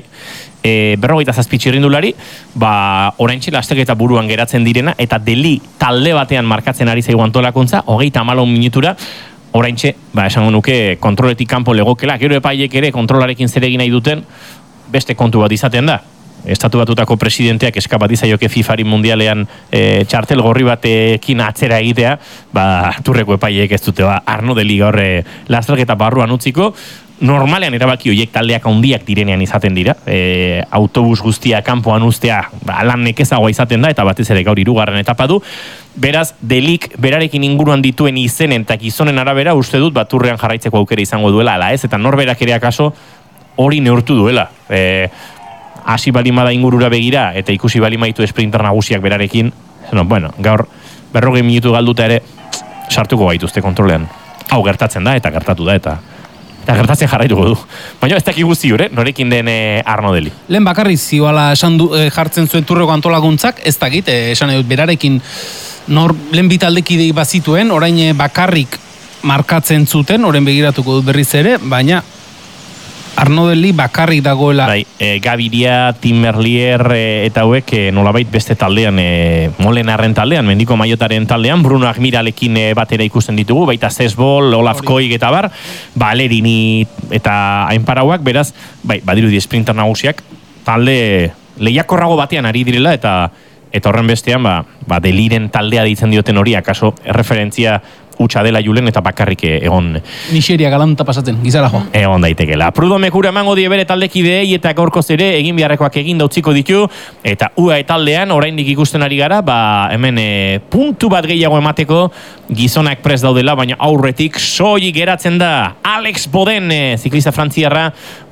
47 txirrindulari, oraintxe lasteketa buruan geratzen direna, eta deli talde batean markatzen ari zaigu antolakuntza, 34 minutura, oraintxe, esango nuke kontroletik kanpo legokela, gero epaiek ere kontrolarekin zer egin nahi duten, beste kontu bat izaten da. Estatu Batutako presidenteak eskapat izaioke FIFAri mundialean txartel gorri batekin atzera egitea, turreko epaiek ez dute, Arno Deli gaur lasterketa barruan utziko, normalean erabaki horiek taldeak handiak direnean izaten dira, autobus guztia kanpoan uztea lan nekezagoa izaten da, eta batez ere gaur 3. etapa du. Beraz, Delik berarekin inguruan dituen izenen eta gizonen arabera uste dut turrean jarraitzeko aukera izango duela, ala ez, eta norberak ere akaso hori neurtu duela. Hasi balimada ingurura begira, eta ikusi balimaitu sprinter nagusiak berarekin, gaur 40 minutu galduta ere sartuko gaituzte kontrolean. Hau gertatzen da, eta gertatu da, eta gertatzen jarraituko du. Baina ez dakik guzti hori, norekin den Arno Deli. Lehen bakarrik zioala jartzen zuen turreko antolakuntzak, ez dakit, esan edut berarekin lehen bitaldekidei bazituen, orain bakarrik markatzen zuten, orain begiratuko dut berriz ere, baina Arno Deli bakarrik dagoela. Gaviria, Tim Merlier eta hauek nolabait beste taldean, Molenarren taldean, Mendiko Maiotaren taldean, Bruno Agmiralekin batera ikusten ditugu, baita Zesbol, Olaf Koig eta Balerini eta hainparauak, beraz, badirudi sprinter nagusiak, talde lehiakorrago batean ari direla, eta horren bestean, Deliren taldea ditzen dioten hori, akaso erreferentzia utxa dela Julen eta bakarrik egon. Nigeria galanta pasatzen, gizara joa. Egon daitekela. Prodomek ura emango die bere taldekideei eta gaurkoz ere egin beharrekoak egin dautziko ditu, eta UAE taldean oraindik ikusten ari gara, hemen puntu bat gehiago emateko gizonak prest daudela, baina aurretik soilik geratzen da Alex Boden, ziklista frantziarra,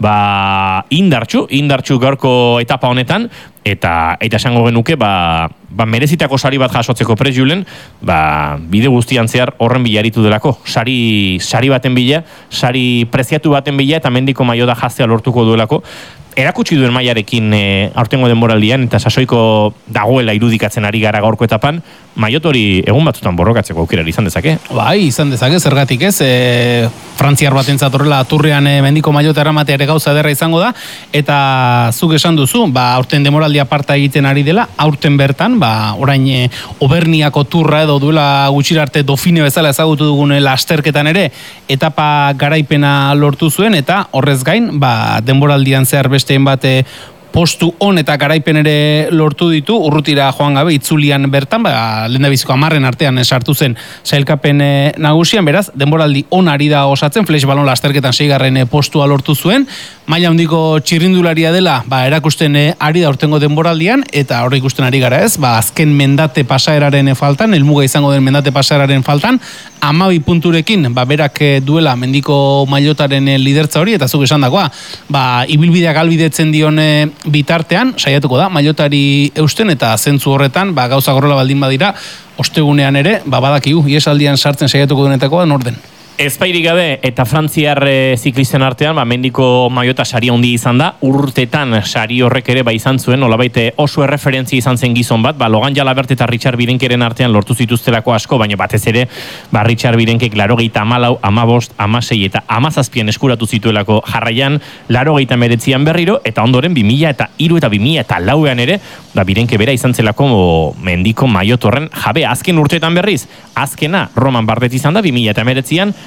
indartxu gaurko etapa honetan, eta esango genuke, merezitako sari bat jasotzeko prest Julen, bide guztian zehar horren bila aritu delako. Sari baten bila, sari preziatu baten bila, eta Mendiko Maioda jaztea lortuko duelako. Erakutsi duen mailarekin aurtengo denboraldian, eta sasoiko dagoela irudikatzen ari gara gaurko etapan, Maiot hori egun batzutan borrokatzeko aukera izan dezake? Izan dezake, zergatik ez, frantziar batentzat horrela turrean Mendiko Maiota eramatea ere gauza ederra izango da, eta zuk esan duzu, aurten demoraldia parta egiten ari dela, aurten bertan, orain Oberniako turra edo duela gutxirarte Dofine bezala ezagutu dugun lasterketan ere, etapa garaipena lortu zuen, eta horrez gain, denboraldian zehar besteen bate postu on eta garaipen ere lortu ditu, urrutira joan gabe, itzulian bertan, lehendabiziko 10 artean sartu zen sailkapen nagusian, beraz, denboraldi on ari da osatzen, flash balon lasterketan 6. postua lortu zuen, maila handiko txirrindularia dela, erakusten ari da urtengo denboraldian, eta hori ikusten ari gara ez, azken mendate pasaeraren faltan, helmuga izango den mendate pasaeraren faltan, 12 punturekin, berak duela Mendiko Maiotaren lidertza hori, eta zuk esan dagoa, ibilbideak albidetzen dion bitartean, saiatuko da, Maiotari eusten, eta zentzu horretan, gauza gorrela baldin badira, ostegunean ere, badakigu, iesaldian sartzen saiatuko denetakoa norden. Ezpairik gabe eta frantziar ziklisten artean, Mendiko Maiota sari handi izan da, urtetan sari horrek ere izan zuen, nolabait oso erreferentzia izan zen gizon bat, Logan Jalabert eta Richard Birenkeren artean lortu zituztelako asko, baina batez ere, Richard Birenkek 84, 15, 16 eta 17 eskuratu zituelako jarraian, 89 berriro, eta ondoren 2003 eta 2004 ere, Birenke bera izan zelako Mendiko Maiot horren jabe, azken urteetan berriz, azkena Roman Bardet izan da, 2019an,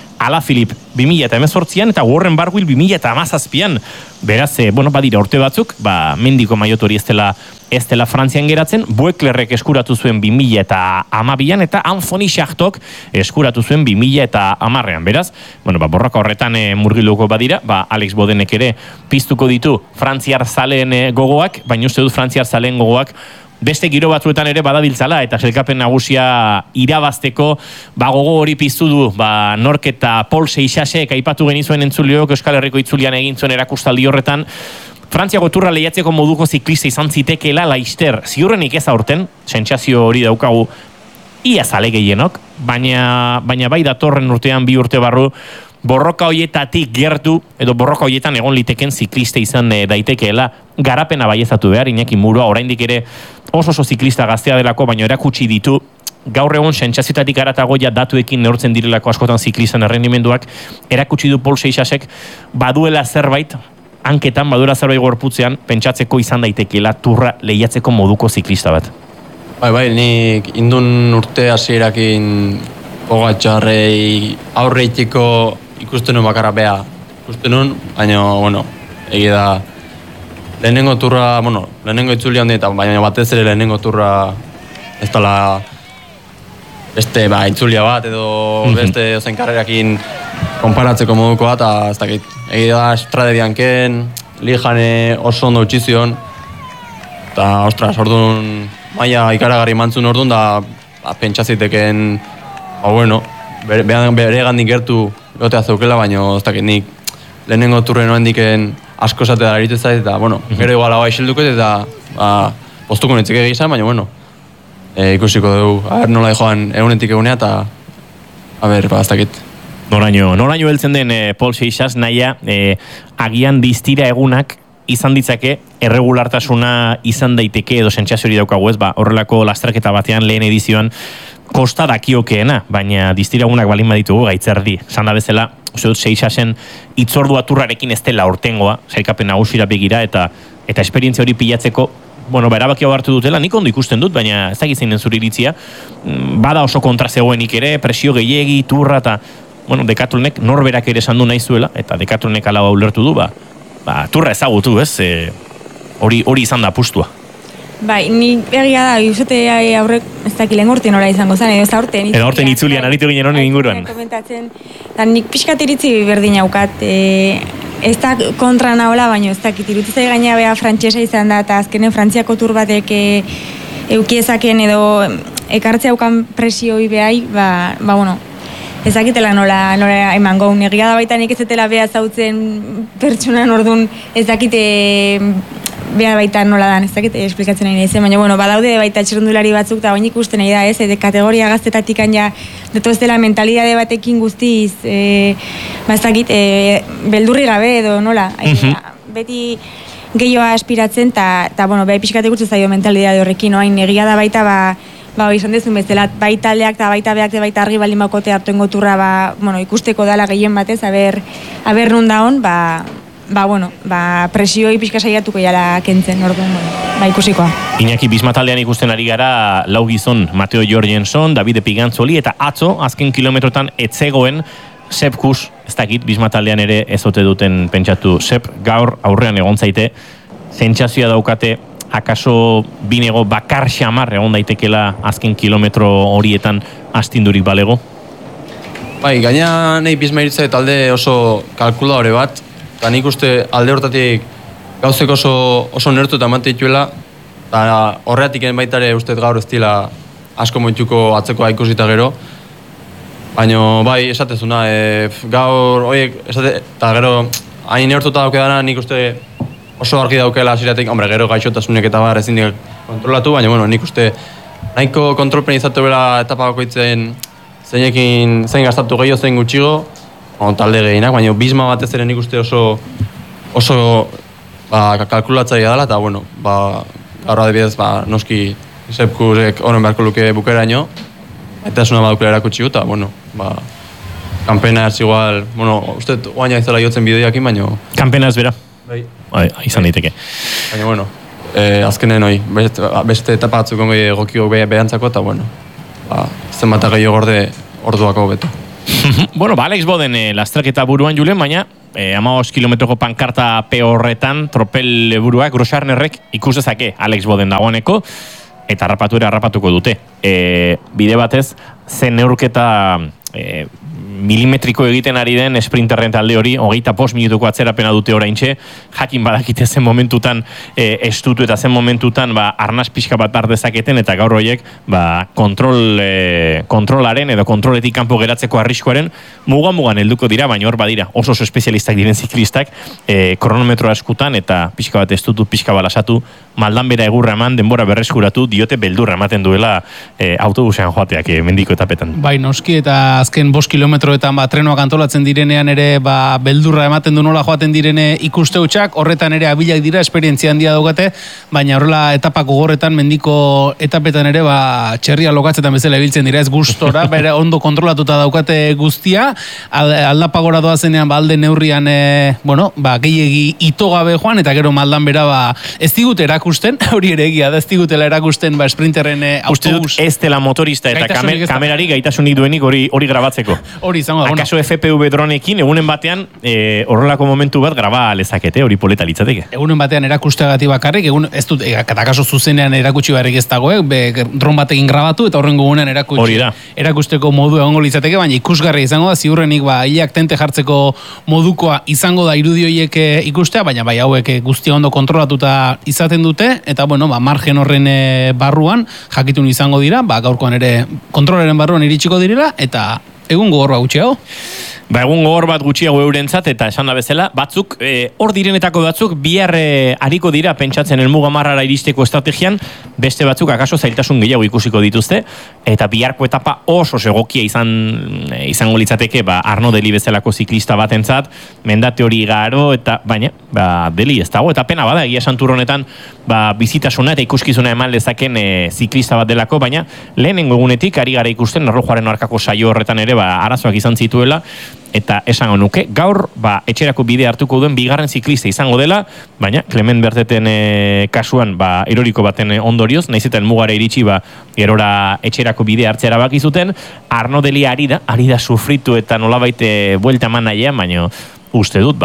Alaphilippe 2018an eta Warren Barguil 2017an. Beraz, badira urte batzuk, mendiko maiotori ez dela Frantzian geratzen, Boeklerrek eskuratu zuen 2012an eta Anthony Chartok eskuratu zuen 2010an. Beraz, borroka horretan murgiluko badira, Alex Bodenek ere piztuko ditu frantziar zaleen gogoak, baina uste dut frantziar zaleen gogoak beste giro batzuetan ere badabiltzala eta sailkapen nagusia irabazteko gogo hori piztu du Nork eta Paul Seixasek aipatu genizuen entzuliok Euskal Herriko itzulian egin zuen erakustaldi horretan. Frantziako turra lehiatzeko moduko ziklista izan zitekeela Laister, ziurrenik ez aurten, sentsazio hori daukagu ia zale gehienok, baina bai datorren urtean 2 urte barru borroka hoietatik gertu, edo borroka hoietan egon liteken ziklista izan daitekeela, garapena baiezatu behar, Iñaki Murua, oraindik ere oso ziklista gaztea delako, baina erakutsi ditu, gaur egun sentsazioetatik aratagoia datuekin neurtzen direlako askotan ziklistan errendimenduak, erakutsi du Paul Seixasek baduela zerbait, hanketan baduela zerbait gorputzean, pentsatzeko izan daitekeela turra lehiatzeko moduko ziklista bat. Bai, nik indun urte hasierakin Pogačarrei aurreitiko ikusten nuen bakarra bea ikusten nuen, baina, egia da, lehenengo turra, lehenengo itzuli handi eta baina batez ere lehenengo turra ez dela beste itzulia bat edo beste ozen karrerakin konparatzeko moduko bat, eta ez dakit, egia da Strade Bianchen, Lijane oso ondo utxizion, eta ostras, orduan maia ikaragarri mantzun orduan da pentsaziteken bere gandik gertu gotea zeukela, baina ez dakit nik lehenengo turren oendiken asko zate da eritu zait, eta gero igual hau aixilduko eta postuko nintzike egizan, baina ikusiko dugu, nola joan egunetik egunea, eta ez dakit. Noraino heltzen den Paul Seixas naia agian distira egunak izan ditzake, erregulartasuna izan daiteke edo sentsazio hori daukagu ez, horrelako lasterketa batean lehen edizioan kosta dakiokeena, baina distiragunak balin baditugu gaitzerdi. Esan da bezala, uste dut Seixasen itzordua turrarekin ez dela urtengoa, sailkapen nagusira begira, eta esperientzia hori pilatzeko, erabaki hau hartu dutela, nik ondo ikusten dut, baina ez dakit zein den zure iritzia, bada oso kontra zegoenik ere, presio gehiegi, turra, eta Decathlоnek norberak ere esan du nahi zuela, eta Decathlоnek ala ulertu du, turra ezagutu, ez? Hori izan da apustua. Bai, ni egia da, izate aurrek, ez dakit lehen urtean ora izango zen, edo ez aurten. Edo aurten itzulian, aritu ginen honen inguruan. Komentatzen, nik pixkat iritzi berdin haukat, ez da kontra nahola, baina ez dakit, irutzai gaina bea frantsesa izan da, eta azkenen Frantziako tur batek eukiezaken edo ekartzea haukan presioi behai, ez dakitela nola emango, egia da baita nik ez zetela beha zautzen pertsonan orduan, ez dakite behar baita nola dan, ez dakite esplikatzen nahi nahi, baina badaude baita txerrundulari batzuk, eta baina ikusten nahi da, de kategoria gaztetatik ja, detoz dela mentalidade batekin guztiz, ez dakit, beldurri gabe edo nola, beti gehioa aspiratzen, eta beha pixkat ikutzen zaio mentalidade horrekin, hain egia da baita, izan dezun bezala, bai taldeak eta baita beak baita argi baldin bakote hartuengo turra, ikusteko dala gehien batez, aber nun daun, presioi pixka saiatuko jala kentzen, orduan, ikusikoa. Iñaki Bisma taldean ikusten ari gara lau gizon, Mateo Jorgenson, Davide Pigantzoli, eta atzo, azken kilometrotan etzegoen Sepp Kuss, ez dakit, Bisma taldean ere ezote duten pentsatu. Sepp gaur aurrean egon zaite, sentsazioa daukate, akaso binego bakar xamar egon daitekela azken kilometro horietan astindurik balego? Gaina nahi Bisma iritza talde oso kalkuladore bat, eta nik uste alde hortatik gauzek oso nertu eta mante dituela, eta horreatik baitare uste gaur ez dila asko moituko atzekoa ikusita gero, baina esatezuna, gaur horiek, eta gero hain neurtuta daukedana nik uste oso argi daukela hasieratik, gero gaixotasunek eta ezin dira kontrolatu, baina nik uste nahiko kontrolpen izatu bela etapa bakoitzen zein gastatu gehiago, zein gutxigo, talde gehienak, baina Bisma batez ere nik uste oso kalkulatzaia dela, eta gaur adibidez noski Sepp Kussek horren beharko luke bukeraino, eta esuna badukela erakutsi gu, eta kanpena ez igual, uste oaina izala jotzen bideoakin, baina... Kanpena ez bera? Izan daiteke. Baina, azkenen hoi, beste etapa batzuk ongi egokiko behantzako, eta zenbat gehiago gorde orduako beto. Bueno, Alex Boden lasterketa buruan Julen, baina 15 kilometroko pankarta pe horretan tropel burua Grosjarnerrek ikus dezake Alex Boden dagoeneko eta harrapatuko dute. Bide batez, zen neurketa milimetriko egiten ari den sprinterren talde hori, 25 minutuko atzerapena dute oraintxe, jakin badakite zen momentutan estutu eta zen momentutan arnaz pixka bat har dezaketen eta gaur horiek kontrolaren edo kontroletik kanpo geratzeko arriskuaren mugan helduko dira, baina hor badira oso espezialistak diren ziklistak kronometroa eskutan eta pixka bat estutu, pixka balasatu, maldan bera egurra eman, denbora berreskuratu, diote beldurra ematen duela autobusean joateak mendiko etapetan. Bai, noski, eta azken 5 kilometroetan trenoak antolatzen direnean ere beldurra ematen du nola joaten direne ikusteutxak, horretan ere abilak dira, esperientzia handia daukate, baina horrela etapako gorretan, mendiko etapetan ere txerria lokatzetan bezala ibiltzen dira, ez gustora, bere ondo kontrolatuta daukate guztia, aldapagora doazenean alde neurrian, gehiegi itogabe joan, eta gero maldan bera ez digute erakusten, hori ere egia da, ez digutela erakusten sprinterren autobus. Ez dela motorista eta kamerari gaitasunik duenik hori grabatzeko. Hori izango da. Akaso FPV dronekin, egunen batean horrelako momentu bat graba lezakete, hori poleta litzateke. Egunen batean erakusteagatik bakarrik, ez dut, akaso zuzenean erakutsi barrik ez dago, dron batekin grabatu eta horrengo egunean erakusteko modu egongo litzateke, baina ikusgarri izango da, ziurrenik hilak tente jartzeko modukoa izango da irudioiek ikustea, baina hauek guztia ondo kontrolatuta izaten dute, eta margen horren barruan jakitun izango dira, gaurkoan ere kontrolaren barruan iritsiko direla, eta egun gogor gutxiago. Egun gogor bat gutxiago eurentzat, eta esan da bezala, batzuk, hor direnetako batzuk, bihar hariko dira pentsatzen helmuga marrara iristeko estrategian, beste batzuk akaso zailtasun gehiago ikusiko dituzte, eta biharko etapa oso segokia izango litzateke, Arno Deli bezalako ziklista batentzat, mendate hori garo, eta baina, Deli ez dago, eta pena bada, egia santur honetan, bizitasuna eta ikuskizuna eman lezaken ziklista bat delako, baina lehenengo egunetik ari gara ikusten, Erlojuaren arkako saio horretan ere, arazoak izan zituela, eta esango nuke, gaur etxerako bide hartuko duen bigarren ziklista izango dela, baina Clement Berteten kasuan eroriko baten ondorioz, naiz eta helmugara iritsi gerora etxerako bide hartzera baki zuten, Arno Deli ari da sufritu eta nolabait buelta eman nahian, baina uste dut,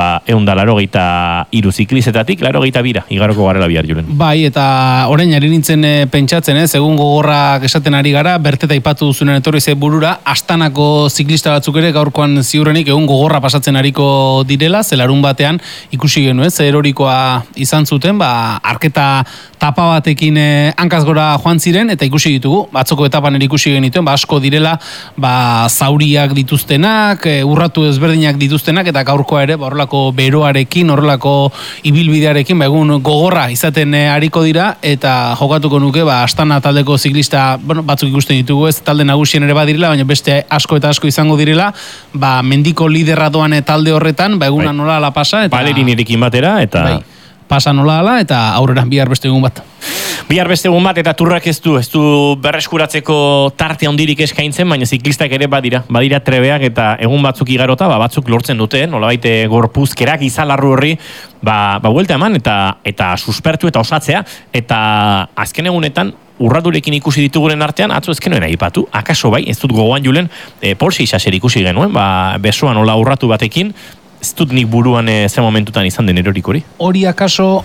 183 ziklizetatik, 82 igaroko garela bihar Julen. Bai, eta orain ari nintzen pentsatzen, egun gogorrak esaten ari gara, Berteta aipatu duzunen etorri ze burura, Astanako ziklista batzuk ere gaurkoan ziurrenik egun gogorra pasatzen ariko direla, zelarun batean ikusi genuen, erorikoa izan zuten, arketa tapa batekin hankaz gora joan ziren, eta ikusi ditugu, batzoko etapan ere ikusi genituen, asko direla, zauriak dituztenak, urratu ezberdinak dituztenak, eta gaurkoa ere, horrelako beroarekin, horrelako ibilbidearekin, egun gogorra izaten ariko dira, eta jokatuko nuke, Astana taldeko ziklista, batzuk ikusten ditugu, ez talde nagusien ere badirela, baina beste asko eta asko izango direla, mendiko liderra doan talde horretan, eguna nola ala pasa, eta Balerinirekin batera, eta pasa nola ala, eta aurrera bihar beste egun bat. Bihar beste egun bat, eta turrak ez du berreskuratzeko tarte handirik eskaintzen, baina ziklistak ere badira trebeak, eta egun batzuk igarota, batzuk lortzen dute, nolabait gorpuzkerak izalarru horri, buelta eman, eta suspertu eta osatzea, eta azken egunetan, urraturekin ikusi dituguren artean, atzo ezkenoen aipatu, akaso bai, ez dut gogoan Julen, Porsche isaser ikusi genuen, besoan hola urratu batekin, ez dut nik buruan ze momentutan izan den erorikori. Hori akaso,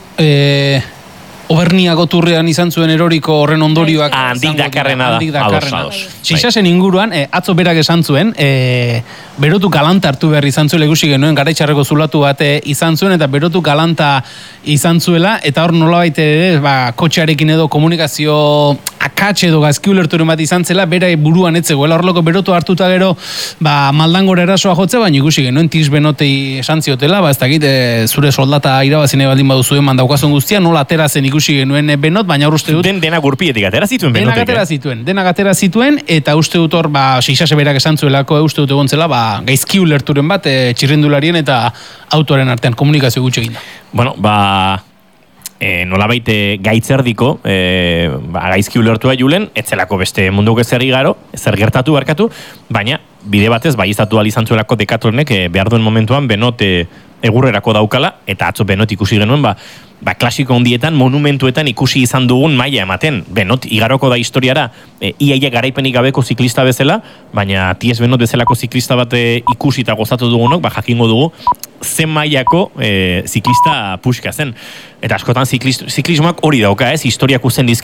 Oberniago turrean izan zuen eroriko horren ondorioak. Handik dakarrena da. Sisasen inguruan, atzo berak esan zuen, berotu galanta hartu behar izan zuela ikusi genuen, Garaitxarreko zulatu bat izan zuen, eta berotu galanta izan zuela, eta hor nolabait ere, kotxearekin edo komunikazio akatxe edo gazki ulerturen bat izan zela, bera buruan etzegoela, horloko berotu hartuta gero, maldangora erasoa jotze, baina ikusi genuen, tiz benotei esan ziotela, ez dakit, zure soldata irabazine baldin baduzuen mandaukazun guztia, nola atera zen ikusi genuen benot, baina hor uste dut... Dena gurpietik atera zituen benotek. Denak atera zituen, eta uste dut hor, Sisase berak esan zuelako, uste dut egon zela, gaizki ulerturen bat, txirrindularien eta autoren artean komunikazio gutxi egin da. Bueno, nolabait gaitzerdiko, gaizki ulertua Julen, etzelako beste munduko ezer igaro, ezer gertatu barkatu, baina bide batez, izatu izan zuelako Decathlon behar duen momentuan, benote egurrerako daukala, eta atzo Benot ikusi genuen, klasiko hondietan, monumentuetan ikusi izan dugun maila ematen. Benot, igaroko da historiara, iaia garaipenik gabeko ziklista bezala, baina Ties Benot bezalako ziklista bat ikusi eta gozatu dugunok, jakingo dugu, zen mailako ziklista puxka zen. Eta askotan ziklismoak hori dauka, historiak uzen dizki